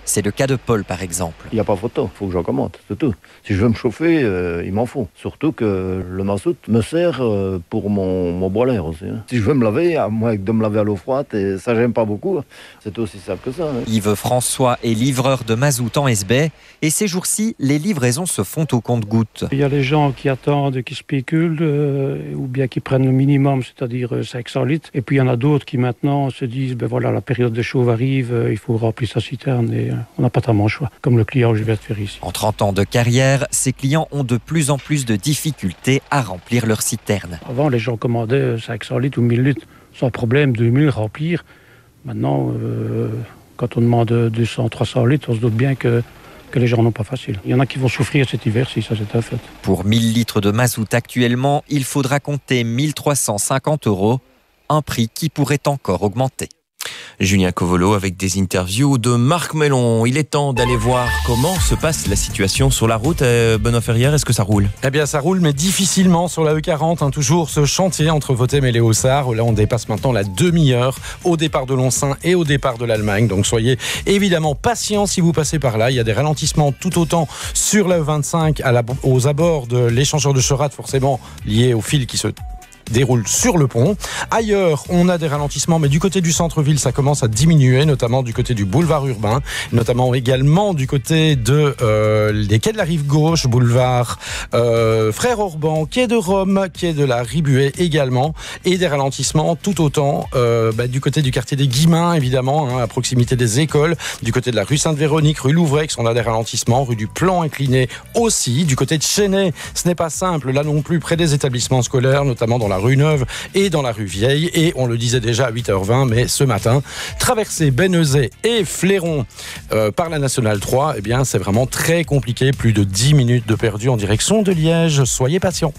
C'est le cas de Paul par exemple. Il n'y a pas photo, il faut que j'en commente, c'est tout. Si je veux me chauffer, euh, il m'en faut. Surtout que le mazout me sert euh, pour mon, mon boiler aussi. Hein. Si je veux me laver, à moins que de me laver à l'eau froide, et ça j'aime pas beaucoup, c'est aussi simple que ça. Hein. Yves François est livreur de mazout en S B et ces jours-ci, les livraisons se font au compte-gouttes. Il y a les gens qui attendent, qui spéculent, euh, ou bien qui prennent le minimum, c'est-à-dire cinq cents litres. Et puis il y en a d'autres qui maintenant se disent, ben voilà, la période de chauve arrive, euh, il faut remplir sa citerne et euh, on n'a pas tellement le choix, comme le client que je vais te faire ici. En trente ans de carrière, ces clients ont de plus en plus de difficultés à remplir leur citerne. Avant, les gens commandaient cinq cents litres ou mille litres, sans problème, deux mille remplir. Maintenant, euh, quand on demande deux cents, trois cents litres, on se doute bien que que les gens n'ont pas facile. Il y en a qui vont souffrir cet hiver, si ça c'est un fait. Pour mille litres de mazout actuellement, il faudra compter mille trois cent cinquante euros, un prix qui pourrait encore augmenter. Julien Covolo avec des interviews de Marc Mellon. Il est temps d'aller voir comment se passe la situation sur la route. Euh, Benoît Ferrière, est-ce que ça roule ? Eh bien, ça roule, mais difficilement sur la E quarante. Hein, toujours ce chantier entre Vothème et les Hauts-Sarts. Là, on dépasse maintenant la demi-heure au départ de Lonsin et au départ de l'Allemagne. Donc, soyez évidemment patients si vous passez par là. Il y a des ralentissements tout autant sur la E vingt-cinq à la, aux abords de l'échangeur de Cherat, forcément liés au fil qui se déroule sur le pont. Ailleurs, on a des ralentissements, mais du côté du centre-ville, ça commence à diminuer, notamment du côté du boulevard urbain, notamment également du côté de euh, des quais de la rive gauche, boulevard euh, Frère Orban, quai de Rome, quai de la Ribuet également, et des ralentissements tout autant euh, bah, du côté du quartier des Guillemins, évidemment, hein, à proximité des écoles, du côté de la rue Sainte-Véronique, rue Louvrex, on a des ralentissements, rue du Plan incliné aussi, du côté de Chesnay, ce n'est pas simple, là non plus, près des établissements scolaires, notamment dans la rue Neuve et dans la rue Vieille. Et on le disait déjà à huit heures vingt, mais ce matin, traverser Bénezet et Fléron euh, par la Nationale trois, eh bien, c'est vraiment très compliqué. Plus de dix minutes de perdu en direction de Liège. Soyez patients.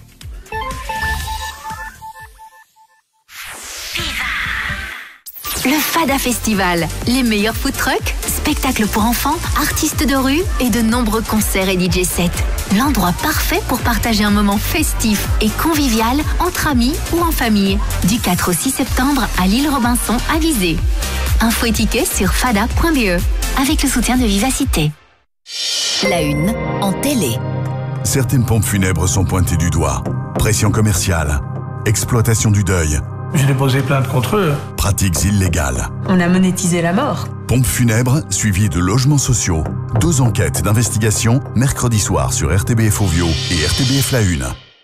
Le Fada Festival, les meilleurs food trucks, spectacles pour enfants, artistes de rue et de nombreux concerts et D J sets. L'endroit parfait pour partager un moment festif et convivial entre amis ou en famille. Du quatre au six septembre à l'île Robinson à Visé. Info et tickets sur fada point b e avec le soutien de Vivacité. La une en télé. Certaines pompes funèbres sont pointées du doigt. Pression commerciale, exploitation du deuil. J'ai déposé plainte contre eux. Pratiques illégales. On a monétisé la mort. Pompes funèbres suivies de logements sociaux. Deux enquêtes d'investigation mercredi soir sur R T B F Ovio et R T B F La Une.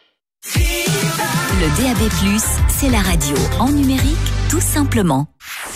Le D A B plus, c'est la radio en numérique, tout simplement.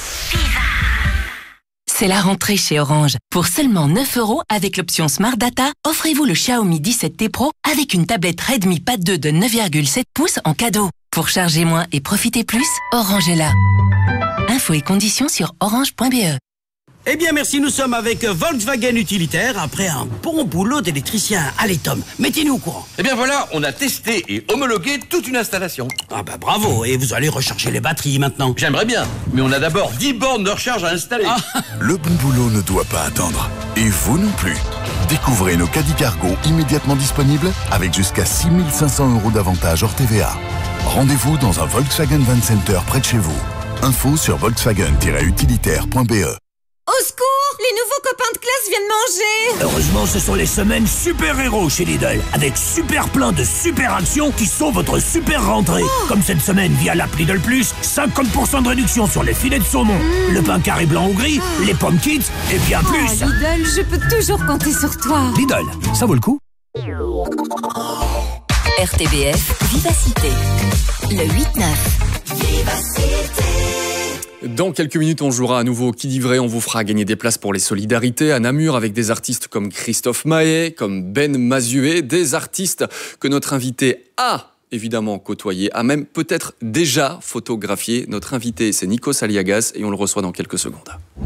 C'est la rentrée chez Orange. Pour seulement neuf euros avec l'option Smart Data, offrez-vous le Xiaomi dix-sept T Pro avec une tablette Redmi Pad deux de neuf virgule sept pouces en cadeau. Pour charger moins et profiter plus, Orange est là. Infos et conditions sur orange point b e. Eh bien merci, nous sommes avec Volkswagen Utilitaire après un bon boulot d'électricien. Allez Tom, mettez-nous au courant. Eh bien voilà, on a testé et homologué toute une installation. Ah bah bravo, et vous allez recharger les batteries maintenant. J'aimerais bien, mais on a d'abord dix bornes de recharge à installer. Ah. Le bon boulot ne doit pas attendre. Et vous non plus. Découvrez nos caddies cargo immédiatement disponibles avec jusqu'à six mille cinq cents euros d'avantage hors T V A. Rendez-vous dans un Volkswagen Van Center près de chez vous. Info sur volkswagen tiret utilitaire point b e. Au secours! Les nouveaux copains de classe viennent manger! Heureusement, ce sont les semaines super-héros chez Lidl, avec super plein de super actions qui sont votre super rentrée. Oh. Comme cette semaine via l'app Lidl Plus, cinquante pour cent de réduction sur les filets de saumon, mmh. le pain carré blanc ou gris, oh. les pommes kids et bien oh, plus. Lidl, je peux toujours compter sur toi. Lidl, ça vaut le coup. R T B F, Vivacité. Le huit neuf. Vivacité. Dans quelques minutes, on jouera à nouveau Qui dit vrai. On vous fera gagner des places pour les solidarités à Namur avec des artistes comme Christophe Maé, comme Ben Mazué, des artistes que notre invité a évidemment côtoyé, a même peut-être déjà photographié. Notre invité, c'est Nikos Aliagas et on le reçoit dans quelques secondes.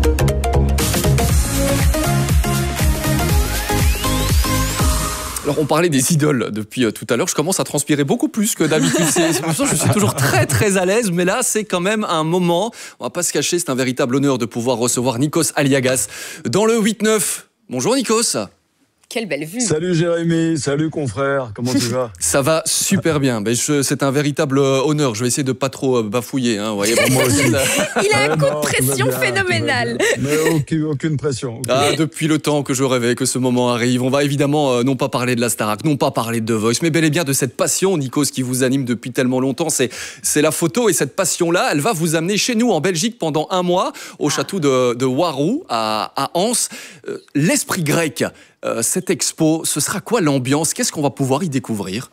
Alors, on parlait des idoles depuis euh, tout à l'heure. Je commence à transpirer beaucoup plus que d'habitude. C'est pour ça que je suis toujours très, très à l'aise. Mais là, c'est quand même un moment. On va pas se cacher, c'est un véritable honneur de pouvoir recevoir Nikos Aliagas dans le huit neuf. Bonjour, Nikos. quelle belle vue. Salut Jérémy, salut confrère, comment tu vas? Ça va super bien. Mais je, c'est un véritable honneur. Je vais essayer de pas trop bafouiller. Hein, voyez, bon, moi aussi. Il a un coup de pression bien, phénoménal. Mais aucune, aucune pression. Aucune. Ah, depuis le temps que je rêvais que ce moment arrive, on va évidemment euh, non pas parler de la Starac, non pas parler de The Voice, mais bel et bien de cette passion, Nikos, qui vous anime depuis tellement longtemps. C'est, c'est la photo, et cette passion-là, elle va vous amener chez nous en Belgique pendant un mois au château de, de Warroux à, à Anse. Euh, l'esprit grec. Euh, cette expo, ce sera quoi l'ambiance? Qu'est-ce qu'on va pouvoir y découvrir?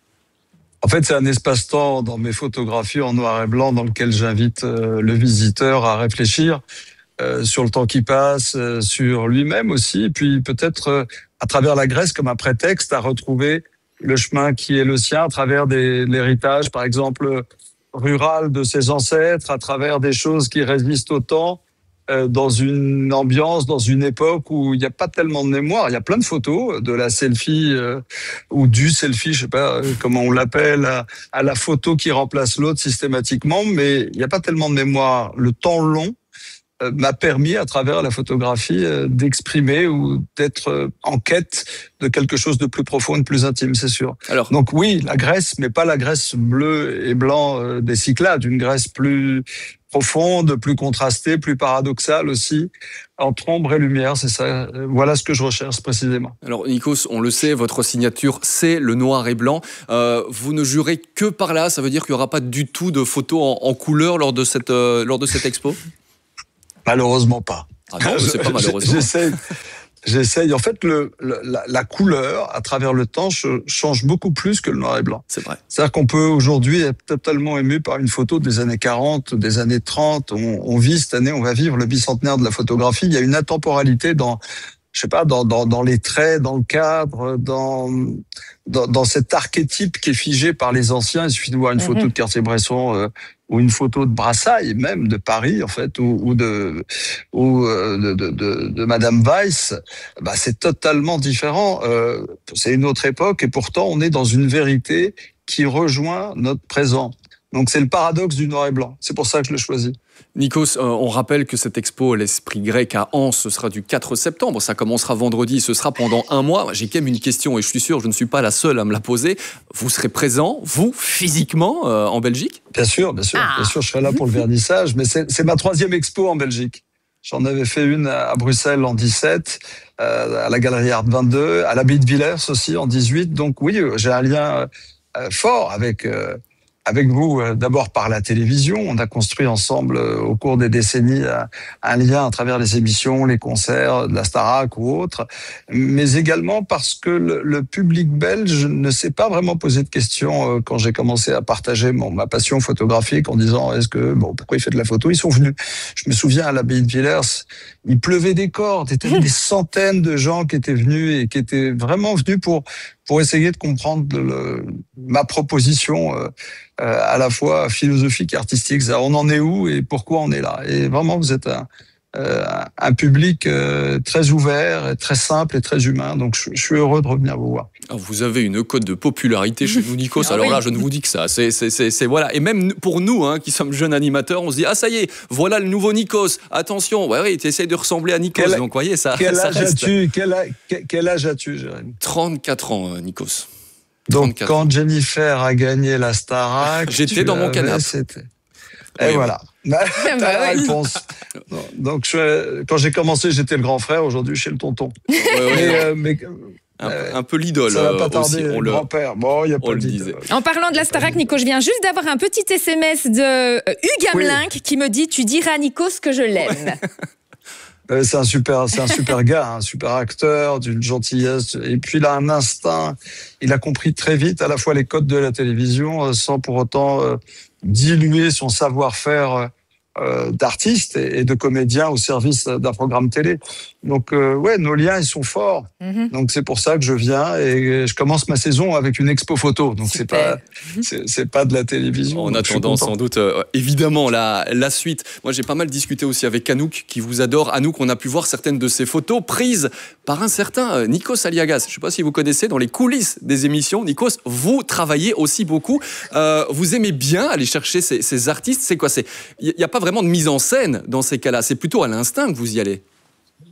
En fait, c'est un espace-temps dans mes photographies en noir et blanc dans lequel j'invite euh, le visiteur à réfléchir euh, sur le temps qui passe, euh, sur lui-même aussi, et puis peut-être euh, à travers la Grèce comme un prétexte à retrouver le chemin qui est le sien à travers des, l'héritage, par exemple, rural de ses ancêtres, à travers des choses qui résistent au temps, dans une ambiance, dans une époque où il n'y a pas tellement de mémoire. Il y a plein de photos, de la selfie euh, ou du selfie, je sais pas comment on l'appelle, à, à la photo qui remplace l'autre systématiquement, mais il n'y a pas tellement de mémoire. Le temps long euh, m'a permis, à travers la photographie, euh, d'exprimer ou d'être euh, en quête de quelque chose de plus profond, de plus intime, c'est sûr. Alors, donc oui, la Grèce, mais pas la Grèce bleue et blanc euh, des Cyclades, une Grèce plus profonde, plus contrastée, plus paradoxale aussi, entre ombre et lumière, c'est ça. Voilà ce que je recherche précisément. Alors Nikos, on le sait, votre signature, c'est le noir et blanc. Euh, vous ne jurez que par là, ça veut dire qu'il n'y aura pas du tout de photos en, en couleur lors de cette, euh, lors de cette expo? Malheureusement pas. Ah non, c'est pas malheureusement. J'essaie... J'essaye. En fait, le, le, la, la couleur, à travers le temps, change beaucoup plus que le noir et blanc. C'est vrai. C'est-à-dire qu'on peut aujourd'hui être totalement ému par une photo des années quarante, des années trente. On, on vit cette année, on va vivre le bicentenaire de la photographie. Il y a une intemporalité dans, je sais pas, dans, dans, dans les traits, dans le cadre, dans, dans, dans cet archétype qui est figé par les anciens. Il suffit de voir une mm-hmm. photo de Cartier-Bresson, euh, ou une photo de Brassailles, même de Paris, en fait, ou, ou de, ou de, de, de, de Madame Weiss. Bah, c'est totalement différent. Euh, c'est une autre époque, et pourtant, on est dans une vérité qui rejoint notre présent. Donc, c'est le paradoxe du noir et blanc. C'est pour ça que je le choisis. Nikos, euh, on rappelle que cette expo, l'esprit grec à Anse, ce sera du quatre septembre. Ça commencera vendredi, ce sera pendant un mois. J'ai quand même une question, et je suis sûr, je ne suis pas la seule à me la poser. Vous serez présent, vous, physiquement, euh, en Belgique? Bien sûr, bien sûr, ah. bien sûr, je serai là pour le vernissage. Mais c'est, c'est ma troisième expo en Belgique. J'en avais fait une à Bruxelles en dix-sept, euh, à la Galerie Art vingt-deux, à l'Abbaye de Villers aussi en dix-huit. Donc oui, j'ai un lien euh, fort avec... Euh, avec vous, d'abord par la télévision. On a construit ensemble, au cours des décennies, un lien à travers les émissions, les concerts, de la Starac ou autres, mais également parce que le, le public belge ne s'est pas vraiment posé de questions quand j'ai commencé à partager mon, ma passion photographique en disant est-ce que, bon, pourquoi il fait de la photo? Ils sont venus. Je me souviens à l'Abbaye de Villers, il pleuvait des cordes, il y avait des centaines de gens qui étaient venus et qui étaient vraiment venus pour pour essayer de comprendre le, ma proposition euh, à la fois philosophique et artistique. On en est où et pourquoi on est là? Et vraiment, vous êtes un, euh, un public euh, très ouvert, très simple et très humain. Donc, je, je suis heureux de revenir vous voir. Alors, vous avez une cote de popularité chez nous, Nikos. Ah, Alors oui. là, je ne vous dis que ça. C'est, c'est, c'est, c'est voilà. Et même pour nous, hein, qui sommes jeunes animateurs, on se dit ah ça y est, voilà le nouveau Nikos. Attention, ouais, oui, tu essayes de ressembler à Nikos. Quel, donc, voyez ça. Quel ça âge reste. as-tu quel, quel âge as-tu, Jérémy? trente-quatre ans, Nikos. Donc, quand Jennifer a gagné la Starac, j'étais dans mon canapé. C'était... Et oui, voilà. Bah, t'as bah, la oui. réponse. Donc, je, quand j'ai commencé, j'étais le grand frère. Aujourd'hui, je suis le tonton. Ouais, ouais, mais, euh, mais, un, euh, un peu l'idole. Ça va pas tarder. Aussi, on le grand-père. Bon, il y a pas le disait. En parlant de la Starac, Nico, je viens juste d'avoir un petit S M S de euh, Hugues Hamelin oui. qui me dit tu diras à Nikos que je l'aime. C'est un super, c'est un super gars, un super acteur, d'une gentillesse. Et puis il a un instinct. Il a compris très vite à la fois les codes de la télévision, sans pour autant euh, diluer son savoir-faire euh, d'artiste et, et de comédien au service d'un programme télé. Donc euh, ouais, nos liens ils sont forts. Mm-hmm. Donc c'est pour ça que je viens et je commence ma saison avec une expo photo. Donc super. c'est pas, c'est, c'est pas de la télévision. En attendant sans doute euh, évidemment la la suite. Moi j'ai pas mal discuté aussi avec Anouk qui vous adore. Anouk, on a pu voir certaines de ses photos prises par un certain euh, Nikos Aliagas. Je sais pas si vous connaissez dans les coulisses des émissions. Nikos, vous travaillez aussi beaucoup. Euh, vous aimez bien aller chercher ces, ces artistes. C'est quoi? C'est il y a pas vraiment de mise en scène dans ces cas-là. C'est plutôt à l'instinct que vous y allez.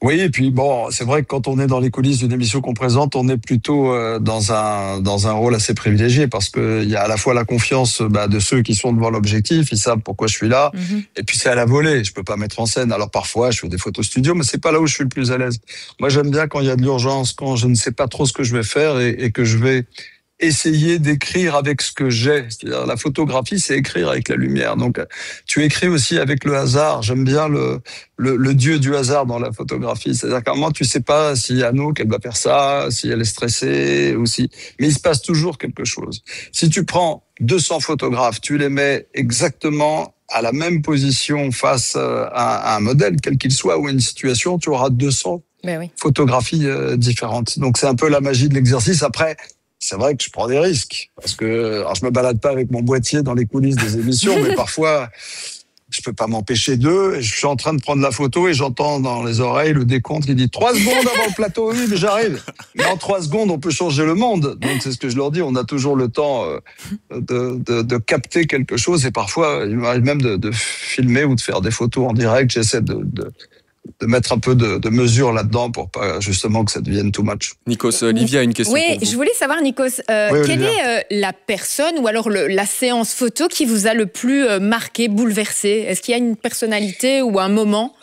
Oui, et puis bon, c'est vrai que quand on est dans les coulisses d'une émission qu'on présente, on est plutôt euh, dans un dans un rôle assez privilégié parce que il y a à la fois la confiance bah, de ceux qui sont devant l'objectif, ils savent pourquoi je suis là, mm-hmm. et puis c'est à la volée, je peux pas mettre en scène. Alors parfois, je fais des photos studio, mais c'est pas là où je suis le plus à l'aise. Moi, j'aime bien quand il y a de l'urgence, quand je ne sais pas trop ce que je vais faire et, et que je vais essayer d'écrire avec ce que j'ai. C'est-à-dire, la photographie, c'est écrire avec la lumière. Donc, tu écris aussi avec le hasard. J'aime bien le, le, le dieu du hasard dans la photographie. C'est-à-dire qu'à un moment, tu sais pas si Anouk, elle va faire ça, si elle est stressée, ou si, mais il se passe toujours quelque chose. Si tu prends deux cents photographes, tu les mets exactement à la même position face à, à un modèle, quel qu'il soit, ou à une situation, tu auras deux cents ben oui. photographies euh, différentes. Donc, c'est un peu la magie de l'exercice. Après, c'est vrai que je prends des risques parce que alors je me balade pas avec mon boîtier dans les coulisses des émissions, mais parfois je peux pas m'empêcher d'eux. Je suis en train de prendre la photo et j'entends dans les oreilles le décompte qui dit trois secondes avant le plateau. Oui, mais j'arrive. Mais en trois secondes, on peut changer le monde. Donc c'est ce que je leur dis. On a toujours le temps de, de, de capter quelque chose et parfois il m'arrive même de, de filmer ou de faire des photos en direct. J'essaie de, de de mettre un peu de, de mesure là-dedans pour pas justement que ça devienne too much. Nikos, Olivia a une question oui, pour vous. Je voulais savoir, Nikos, euh, oui, quelle est euh, la personne ou alors le, la séance photo qui vous a le plus euh, marqué, bouleversé? Est-ce qu'il y a une personnalité ou un moment?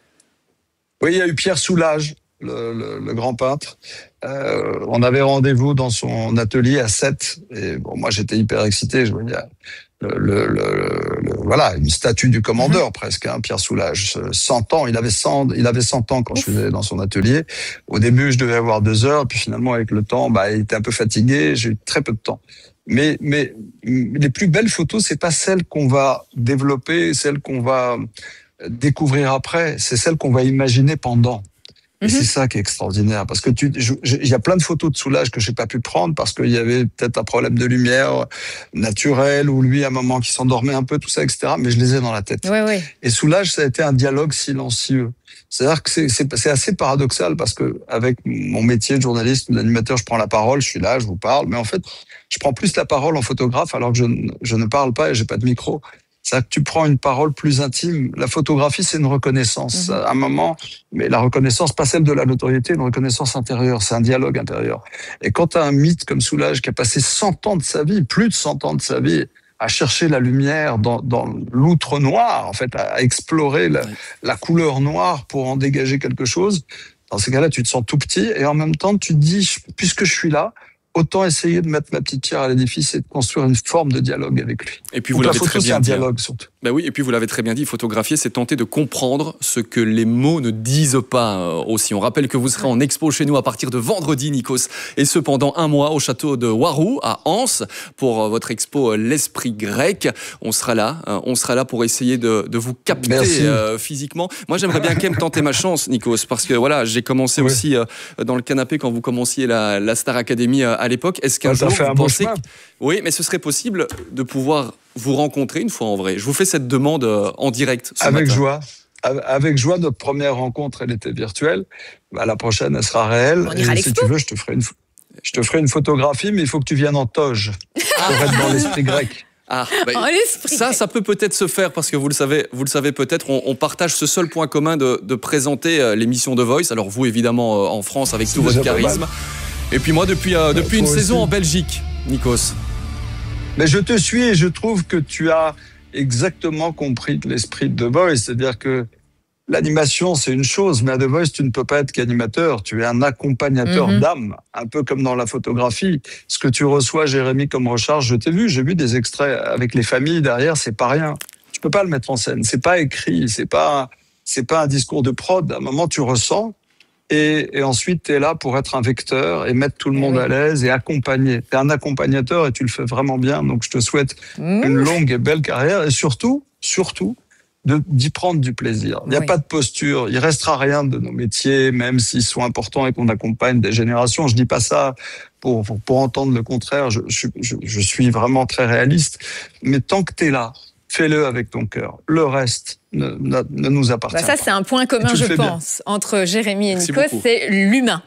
Oui, il y a eu Pierre Soulages, le, le, le grand peintre. Euh, on avait rendez-vous dans son atelier à sept. Et bon, moi, j'étais hyper excité. Je voyais le, le, le, le, voilà, une statue du commandeur mmh. presque, hein, Pierre Soulages. cent ans, il avait cent, il avait cent ans quand Ouf. je faisais dans son atelier. Au début, je devais avoir deux heures, puis finalement, avec le temps, bah, il était un peu fatigué. J'ai eu très peu de temps. Mais, mais les plus belles photos, c'est pas celles qu'on va développer, celles qu'on va découvrir après, c'est celles qu'on va imaginer pendant. Et mm-hmm. c'est ça qui est extraordinaire, parce que tu, il y a plein de photos de Soulages que j'ai pas pu prendre parce qu'il y avait peut-être un problème de lumière naturelle ou lui à un moment qui s'endormait un peu, tout ça, et cetera. Mais je les ai dans la tête. Ouais, ouais. Et Soulages, ça a été un dialogue silencieux. C'est-à-dire que c'est, c'est, c'est assez paradoxal parce que avec mon métier de journaliste, d'animateur, je prends la parole, je suis là, je vous parle, mais en fait, je prends plus la parole en photographe alors que je, je ne parle pas et j'ai pas de micro. C'est-à-dire que tu prends une parole plus intime. La photographie, c'est une reconnaissance. Mmh. À un moment, mais la reconnaissance, pas celle de la notoriété, une reconnaissance intérieure. C'est un dialogue intérieur. Et quand tu as un mythe comme Soulages qui a passé cent ans de sa vie, plus de cent ans de sa vie, à chercher la lumière dans, dans l'outre noir, en fait, à explorer la, la couleur noire pour en dégager quelque chose, dans ces cas-là, tu te sens tout petit et en même temps, tu te dis, puisque je suis là, autant essayer de mettre ma petite pierre à l'édifice et de construire une forme de dialogue avec lui. Et puis vous l'avez très bien dit. Un dialogue surtout. Ben oui, et puis vous l'avez très bien dit, photographier, c'est tenter de comprendre ce que les mots ne disent pas euh, aussi. On rappelle que vous serez en expo chez nous à partir de vendredi, Nikos, et ce pendant un mois au château de Warou, à Anse, pour euh, votre expo euh, L'Esprit grec. On sera là, euh, on sera là pour essayer de, de vous capter euh, physiquement. Moi, j'aimerais bien quand même tenter ma chance, Nikos, parce que voilà, j'ai commencé oui. aussi euh, dans le canapé quand vous commenciez la, la Star Academy euh, à l'époque. Est-ce qu'un jour vous pensez... Que... Oui, mais ce serait possible de pouvoir vous rencontrer une fois en vrai. Je vous fais cette demande en direct ce Avec matin. joie. Avec joie, notre première rencontre, elle était virtuelle. Bah, la prochaine, elle sera réelle. On ira et si tu veux, je te ferai une, je te ferai une photographie, mais il faut que tu viennes en toge pour être dans l'esprit grec. Ah, bah, oh, ça, ça peut peut-être se faire parce que vous le savez, vous le savez peut-être, on, on partage ce seul point commun de, de présenter euh, l'émission The Voice. Alors vous, évidemment, euh, en France, avec C'est tout votre charisme. Et puis moi, depuis, euh, depuis une aussi. saison en Belgique, Nikos. Mais je te suis et je trouve que tu as exactement compris l'esprit de The Voice. C'est-à-dire que l'animation, c'est une chose, mais à The Voice, tu ne peux pas être qu'animateur. Tu es un accompagnateur mm-hmm. d'âme, un peu comme dans la photographie. Ce que tu reçois, Jérémy, comme recharge, je t'ai vu, j'ai vu des extraits avec les familles derrière, c'est pas rien. Tu peux pas le mettre en scène. C'est pas écrit, c'est pas, c'est pas un discours de prod. À un moment, tu ressens. Et, et ensuite, tu es là pour être un vecteur et mettre tout le monde oui. à l'aise et accompagner. Tu es un accompagnateur et tu le fais vraiment bien. Donc, je te souhaite mmh. une longue et belle carrière et surtout, surtout, de, d'y prendre du plaisir. Il n'y a oui. pas de posture. Il restera rien de nos métiers, même s'ils sont importants et qu'on accompagne des générations. Je dis pas ça pour, pour, pour entendre le contraire. Je, je, je, je suis vraiment très réaliste. Mais tant que tu es là, fais-le avec ton cœur. Le reste ne, ne, ne nous appartient bah ça, pas. c'est un point commun, je pense, bien. entre Jérémy et Nikos, c'est l'humain.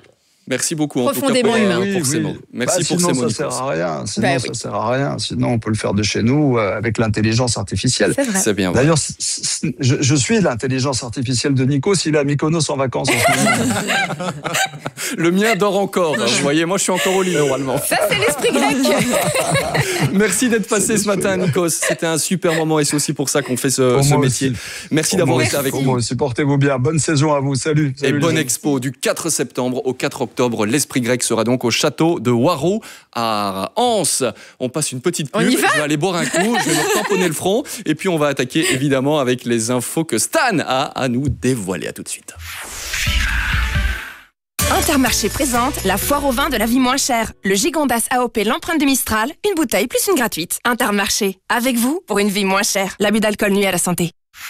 Merci beaucoup. En Profondément tout cas, humain. pour, pour Oui, ces oui. mots. Merci bah, pour sinon, ces mots. ça sert à rien. Sinon, Bah, ça oui. sert à rien. Sinon, on peut le faire de chez nous euh, avec l'intelligence artificielle. C'est vrai. C'est bien. vrai. D'ailleurs, c- c- je, je suis l'intelligence artificielle de Nico s'il est à Mykonos en vacances en ce moment. Le mien dort encore. Vous voyez, moi, je suis encore au lit normalement. Ça, c'est l'esprit grec. Merci d'être passé ce matin, Nikos. C'était un super moment et c'est aussi pour ça qu'on fait ce, Pour ce moi métier. aussi. Merci Pour d'avoir moi été aussi. avec Pour nous. moi aussi. Portez-vous bien. Bonne saison à vous. Salut. Et Salut, les bonne amis. expo du quatre septembre au quatre octobre. L'Esprit grec sera donc au château de Waro à Anse. On passe une petite pub. On y va Je vais aller boire un coup, je vais me tamponner le front et puis on va attaquer évidemment avec les infos que Stan a à nous dévoiler. À tout de suite. Intermarché présente la foire au vin de la vie moins chère. Le Gigondas A O P l'empreinte de Mistral, une bouteille plus une gratuite. Intermarché, avec vous pour une vie moins chère. L'abus d'alcool nuit à la santé.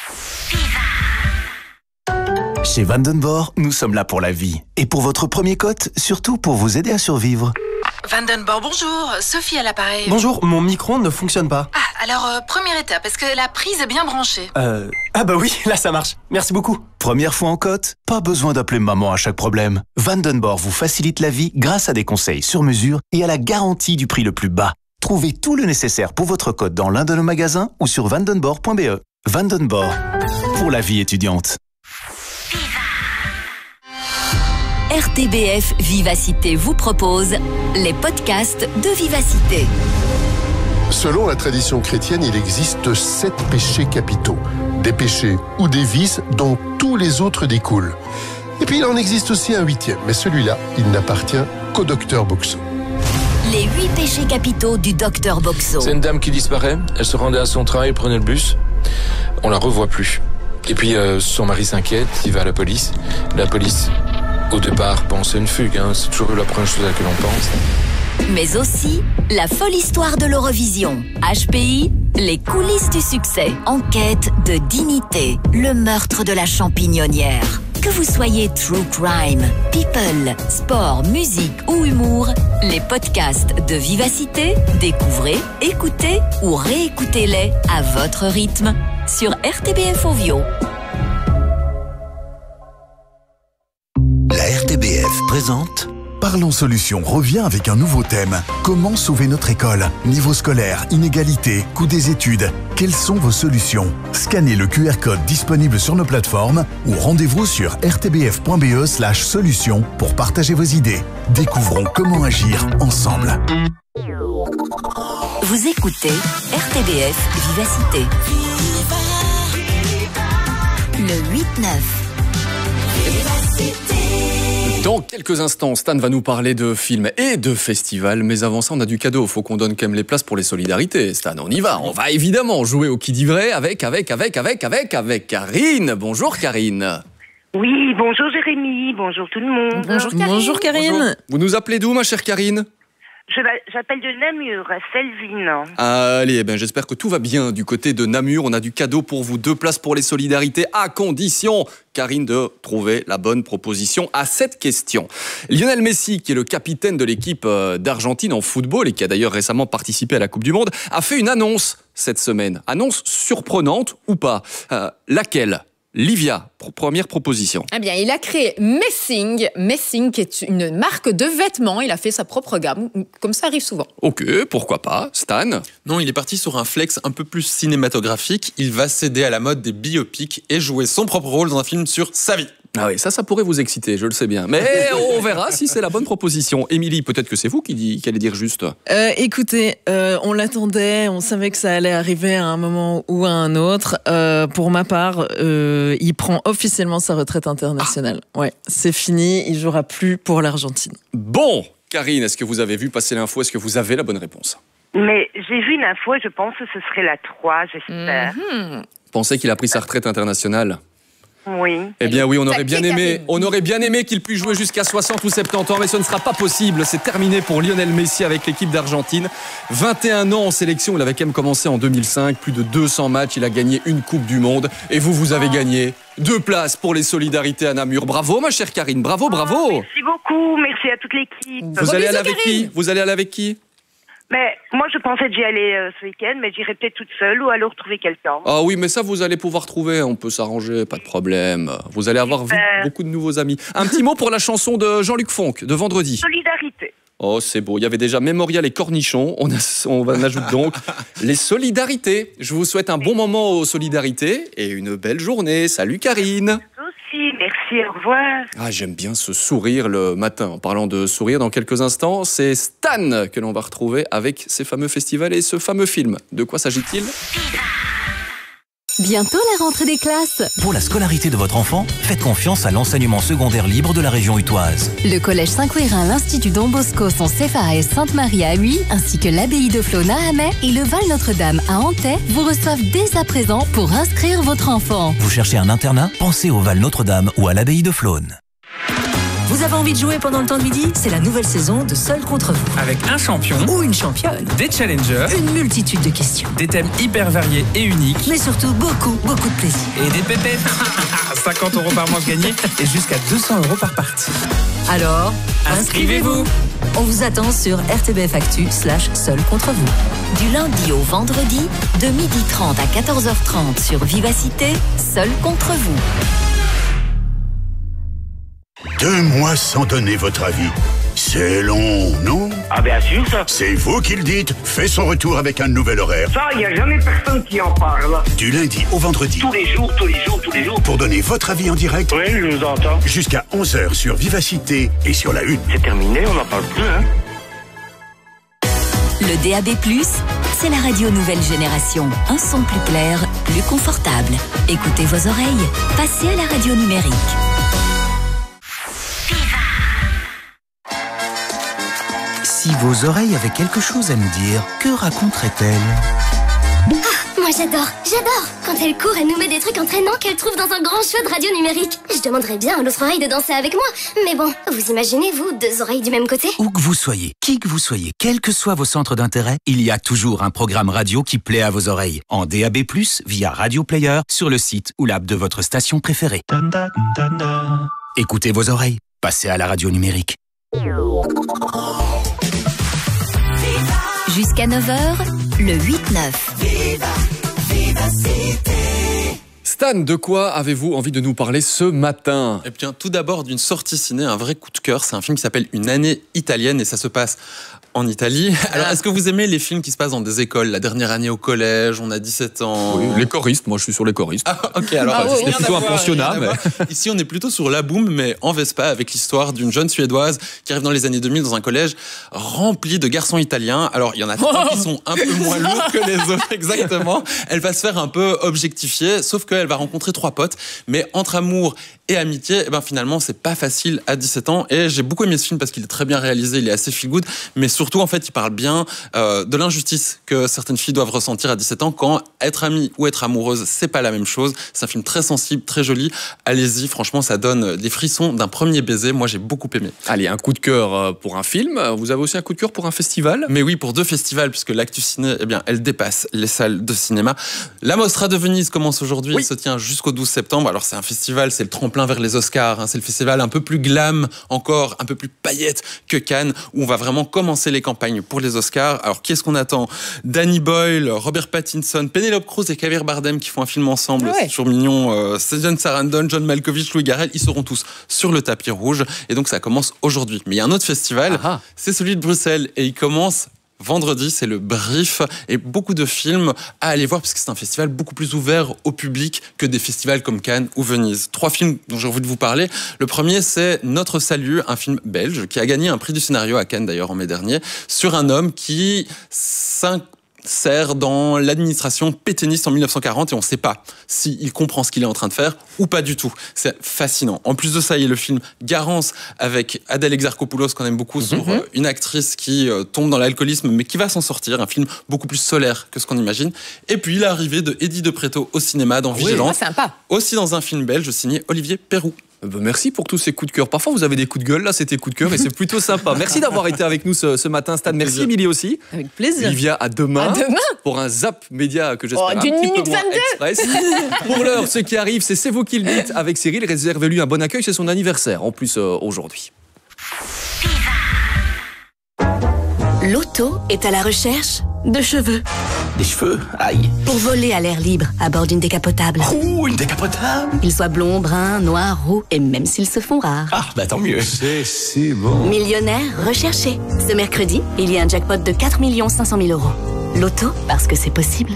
Chez Vandenborg, nous sommes là pour la vie. Et pour votre premier cote, surtout pour vous aider à survivre. Vandenborg, bonjour. Sophie à l'appareil. Bonjour, mon micro ne fonctionne pas. Ah, alors, euh, première étape, est-ce que la prise est bien branchée? Euh... Ah bah oui, là ça marche. Merci beaucoup. Première fois en cote, pas besoin d'appeler maman à chaque problème. Vandenborg vous facilite la vie grâce à des conseils sur mesure et à la garantie du prix le plus bas. Trouvez tout le nécessaire pour votre cote dans l'un de nos magasins ou sur vandenborg point b e. Vandenborg, pour la vie étudiante. R T B F Vivacité vous propose les podcasts de Vivacité. Selon la tradition chrétienne, il existe sept péchés capitaux. Des péchés ou des vices dont tous les autres découlent. Et puis il en existe aussi un huitième, mais celui-là, il n'appartient qu'au docteur Boxo. Les huit péchés capitaux du docteur Boxo. C'est une dame qui disparaît, elle se rendait à son travail, prenait le bus, on la revoit plus. Et puis euh, son mari s'inquiète, il va à la police. La police, au départ, pense à une fugue, hein. C'est toujours la première chose à laquelle on pense. Mais aussi la folle histoire de l'Eurovision. H P I, les coulisses du succès. Enquête de dignité, le meurtre de la champignonnière. Que vous soyez true crime, people, sport, musique ou humour, les podcasts de Vivacité, découvrez, écoutez ou réécoutez-les à votre rythme sur R T B F Ovio. La R T B F présente Parlons Solutions revient avec un nouveau thème. Comment sauver notre école? Niveau scolaire, inégalité, coût des études. Quelles sont vos solutions? Scannez le Q R code disponible sur nos plateformes ou rendez-vous sur r t b f point b e slash solutions pour partager vos idées. Découvrons comment agir ensemble. Vous écoutez R T B F Vivacité. Le huit neuf. Dans quelques instants, Stan va nous parler de films et de festivals. Mais avant ça, on a du cadeau. Faut qu'on donne quand même les places pour les solidarités. Stan, on y va. On va évidemment jouer au qui dit vrai avec, avec, avec, avec, avec, avec Karine. Bonjour Karine. Oui, bonjour Jérémy, bonjour tout le monde. Bonjour Karine. Bonjour Karine. Bonjour. Vous nous appelez d'où, ma chère Karine? Je, j'appelle de Namur, à Selvin. Allez, ben j'espère que tout va bien du côté de Namur. On a du cadeau pour vous, deux places pour les solidarités, à condition, Karine, de trouver la bonne proposition à cette question. Lionel Messi, qui est le capitaine de l'équipe d'Argentine en football et qui a d'ailleurs récemment participé à la Coupe du Monde, a fait une annonce cette semaine. Annonce surprenante ou pas? euh, Laquelle? Livia, première proposition. Eh bien, il a créé Messing, Messing qui est une marque de vêtements. Il a fait sa propre gamme, comme ça arrive souvent. Ok, pourquoi pas. Stan? Non, il est parti sur un flex un peu plus cinématographique. Il va céder à la mode des biopics et jouer son propre rôle dans un film sur sa vie. Ah oui, ça, ça pourrait vous exciter, je le sais bien. Mais on verra si c'est la bonne proposition. Émilie, peut-être que c'est vous qui, dit, qui allez dire juste. Euh, écoutez, euh, on l'attendait, on savait que ça allait arriver à un moment ou à un autre. Euh, pour ma part, euh, il prend officiellement sa retraite internationale. Ah. Ouais, c'est fini, il jouera plus pour l'Argentine. Bon, Karine, est-ce que vous avez vu passer l'info? Est-ce que vous avez la bonne réponse? Mais j'ai vu une info et je pense que ce serait la trois, j'espère. Mm-hmm. Pensez qu'il a pris sa retraite internationale? Oui. Eh bien oui, on aurait bien aimé, on aurait bien aimé qu'il puisse jouer jusqu'à soixante ou soixante-dix ans, mais ce ne sera pas possible. C'est terminé pour Lionel Messi avec l'équipe d'Argentine. vingt et un ans en sélection, il avait quand même commencé en deux mille cinq, plus de deux cents matchs, il a gagné une Coupe du Monde. Et vous, vous avez gagné deux places pour les solidarités à Namur. Bravo ma chère Karine, bravo, bravo. Merci beaucoup, merci à toute l'équipe. Vous allez aller avec qui? Vous allez aller avec qui? Mais moi, je pensais d'y aller euh, ce week-end, mais j'irai peut-être toute seule ou alors trouver quelqu'un. Ah oui, mais ça, vous allez pouvoir trouver. On peut s'arranger, pas de problème. Vous allez avoir vite beaucoup de nouveaux amis. Un petit mot pour la chanson de Jean-Luc Fonck, de vendredi. Solidarité. Oh, c'est beau. Il y avait déjà Mémorial et Cornichon. On, a, on en ajoute donc les solidarités. Je vous souhaite un bon moment aux solidarités et une belle journée. Salut Karine. Aussi, merci, au revoir. Ah, j'aime bien ce sourire le matin. En parlant de sourire, dans quelques instants, c'est Stan que l'on va retrouver avec ses fameux festivals et ce fameux film. De quoi s'agit-il ? Bientôt la rentrée des classes. Pour la scolarité de votre enfant, faites confiance à l'enseignement secondaire libre de la région utoise. Le collège Saint-Quérin, l'Institut Don Bosco sont C F A S Sainte-Marie à Huy, ainsi que l'abbaye de Flône à Hamay et le Val Notre-Dame à Antay vous reçoivent dès à présent pour inscrire votre enfant. Vous cherchez un internat ? Pensez au Val Notre-Dame ou à l'abbaye de Flône. Vous avez envie de jouer pendant le temps de midi ? C'est la nouvelle saison de Seul contre vous. Avec un champion ou une championne, des challengers, une multitude de questions, des thèmes hyper variés et uniques, mais surtout beaucoup, beaucoup de plaisir. Et des pépettes. cinquante euros par manche gagnée et jusqu'à deux cents euros par partie. Alors, inscrivez-vous. On vous attend sur R T B F Actu slash Seul contre vous. Du lundi au vendredi, de midi trente à quatorze heures trente sur Vivacité, Seul contre vous. Deux mois sans donner votre avis. C'est long, non? Ah bien sûr, ça. C'est vous qui le dites. Fait son retour avec un nouvel horaire. Ça, il n'y a jamais personne qui en parle. Du lundi au vendredi. Tous les jours, tous les jours, tous les jours. Pour donner votre avis en direct. Oui, je vous entends. Jusqu'à onze heures sur Vivacité et sur la Une. C'est terminé, on n'en parle plus, hein? Le D A B plus, c'est la radio nouvelle génération. Un son plus clair, plus confortable. Écoutez vos oreilles. Passez à la radio numérique. Si vos oreilles avaient quelque chose à nous dire, que raconterait-elle ? Ah, moi j'adore, j'adore quand elle court, elle nous met des trucs entraînants qu'elle trouve dans un grand show de radio numérique. Je demanderais bien à l'autre oreille de danser avec moi. Mais bon, vous imaginez, vous, deux oreilles du même côté ? Où que vous soyez, qui que vous soyez, quels que soient vos centres d'intérêt, il y a toujours un programme radio qui plaît à vos oreilles. En D A B plus, via Radio Player, sur le site ou l'app de votre station préférée. Écoutez vos oreilles, passez à la radio numérique. Jusqu'à neuf heures, le huit neuf. Viva, Vivacité. Stan, de quoi avez-vous envie de nous parler ce matin ? Eh bien, tout d'abord d'une sortie ciné, un vrai coup de cœur. C'est un film qui s'appelle Une année italienne et ça se passe en Italie. Alors, est-ce que vous aimez les films qui se passent dans des écoles ? La dernière année au collège, on a dix-sept ans. Oui, les choristes, moi je suis sur les choristes. Ah, ok, alors ah, c'est plutôt un pensionnat. Mais... Ici, on est plutôt sur La Boom, mais en Vespa, avec l'histoire d'une jeune Suédoise qui arrive dans les années deux mille dans un collège rempli de garçons italiens. Alors, il y en a trois qui sont un peu moins lourds que les autres, exactement. Elle va se faire un peu objectifier, sauf qu'elle va rencontrer trois potes, mais entre amour et amitié, eh ben finalement, c'est pas facile à dix-sept ans. Et j'ai beaucoup aimé ce film parce qu'il est très bien réalisé, il est assez feel good, mais surtout, en fait, il parle bien euh, de l'injustice que certaines filles doivent ressentir à dix-sept ans quand être amie ou être amoureuse, c'est pas la même chose. C'est un film très sensible, très joli. Allez-y, franchement, ça donne des frissons d'un premier baiser. Moi, j'ai beaucoup aimé. Allez, un coup de cœur pour un film. Vous avez aussi un coup de cœur pour un festival ? Mais oui, pour deux festivals, puisque l'Actu Ciné, eh bien, elle dépasse les salles de cinéma. La Mostra de Venise commence aujourd'hui. Oui. Elle se tient jusqu'au douze septembre. Alors, c'est un festival, c'est le tremplin vers les Oscars. Hein. C'est le festival un peu plus glam, encore un peu plus paillette que Cannes, où on va vraiment commencer les campagnes pour les Oscars. Alors, qui est-ce qu'on attend ? Danny Boyle, Robert Pattinson, Penelope Cruz et Javier Bardem qui font un film ensemble. Ouais. C'est toujours mignon. Euh, Susan Sarandon, John Malkovich, Louis Garrel, ils seront tous sur le tapis rouge. Et donc, ça commence aujourd'hui. Mais il y a un autre festival, ah. c'est celui de Bruxelles. Et il commence vendredi, c'est le Brief, et beaucoup de films à aller voir parce que c'est un festival beaucoup plus ouvert au public que des festivals comme Cannes ou Venise. Trois films dont j'ai envie de vous parler. Le premier, c'est Notre Salut, un film belge qui a gagné un prix du scénario à Cannes d'ailleurs en mai dernier, sur un homme qui sert dans l'administration pétainiste en mille neuf cent quarante et on ne sait pas s'il comprend ce qu'il est en train de faire ou pas du tout. C'est fascinant. En plus de ça, il y a le film Garance avec Adèle Exarchopoulos qu'on aime beaucoup, mm-hmm. sur euh, une actrice qui euh, tombe dans l'alcoolisme mais qui va s'en sortir. Un film beaucoup plus solaire que ce qu'on imagine. Et puis l'arrivée de Eddie de Pretto au cinéma dans oui, Vigilance. Oh, sympa. Aussi dans un film belge signé Olivier Perroux. Merci pour tous ces coups de cœur. Parfois, vous avez des coups de gueule. Là, c'était coups de cœur et c'est plutôt sympa. Merci d'avoir été avec nous ce, ce matin, Stan. Merci, Émilie aussi. Avec plaisir. Olivia, à demain. À demain. Pour un Zap Média que j'espère oh, un d'une petit minute peu moins vingt-deux. express. Pour l'heure, ce qui arrive, c'est C'est vous qui le dites avec Cyril. Réservez-lui un bon accueil. C'est son anniversaire, en plus, euh, aujourd'hui. L'auto est à la recherche de cheveux. Des cheveux? Aïe. Pour voler à l'air libre à bord d'une décapotable. Ouh, une décapotable? Qu'ils soient blonds, bruns, noirs, roux et même s'ils se font rares. Ah, bah tant mieux. C'est si bon. Millionnaire recherché. Ce mercredi, il y a un jackpot de quatre millions cinq cent mille euros. L'auto, parce que c'est possible.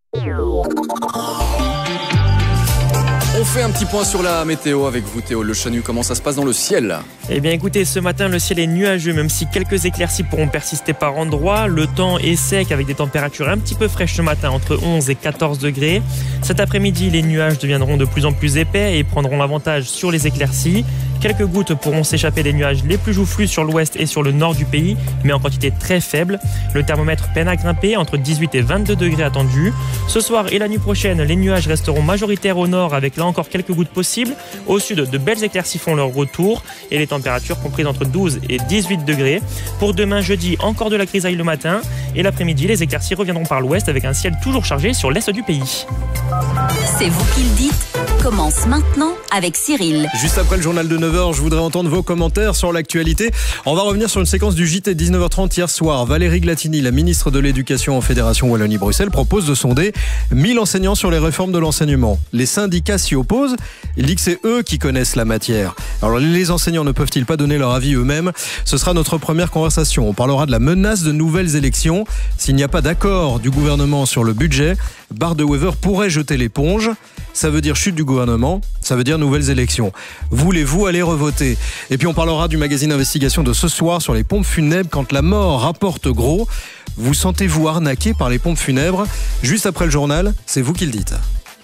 On fait un petit point sur la météo avec vous, Théo Le Chanu. Comment ça se passe dans le ciel? Eh bien écoutez, ce matin le ciel est nuageux, même si quelques éclaircies pourront persister par endroits. Le temps est sec avec des températures un petit peu fraîches ce matin, entre onze et quatorze degrés. Cet après-midi, les nuages deviendront de plus en plus épais et prendront l'avantage sur les éclaircies. Quelques gouttes pourront s'échapper des nuages les plus joufflus sur l'ouest et sur le nord du pays, mais en quantité très faible. Le thermomètre peine à grimper, entre dix-huit et vingt-deux degrés attendus. Ce soir et la nuit prochaine, les nuages resteront majoritaires au nord avec là encore quelques gouttes possibles. Au sud, de belles éclaircies font leur retour et les températures comprises entre douze et dix-huit degrés. Pour demain jeudi, encore de la grisaille le matin et l'après-midi, les éclaircies reviendront par l'ouest avec un ciel toujours chargé sur l'est du pays. C'est vous qui le dites. Commence maintenant avec Cyril. Juste après le journal de neuf heures, je voudrais entendre vos commentaires sur l'actualité. On va revenir sur une séquence du J T de dix-neuf heures trente hier soir. Valérie Glatini, la ministre de l'Éducation en Fédération Wallonie-Bruxelles, propose de sonder mille enseignants sur les réformes de l'enseignement. Les syndicats s'y opposent. Il dit que c'est eux qui connaissent la matière. Alors les enseignants ne peuvent-ils pas donner leur avis eux-mêmes? Ce sera notre première conversation. On parlera de la menace de nouvelles élections. S'il n'y a pas d'accord du gouvernement sur le budget, Bart de Wever pourrait jeter l'éponge. Ça veut dire chute du gouvernement, ça veut dire nouvelles élections. Voulez-vous aller revoter? Et puis on parlera du magazine Investigation de ce soir sur les pompes funèbres quand la mort rapporte gros. Vous sentez-vous arnaqué par les pompes funèbres? Juste après le journal, c'est vous qui le dites.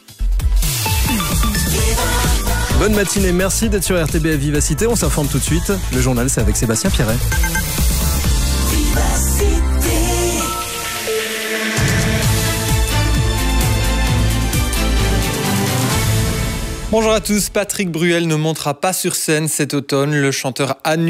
Bonne matinée, merci d'être sur R T B F Vivacité. On s'informe tout de suite. Le journal, c'est avec Sébastien Pierret. Bonjour à tous, Patrick Bruel ne montera pas sur scène cet automne. Le chanteur annule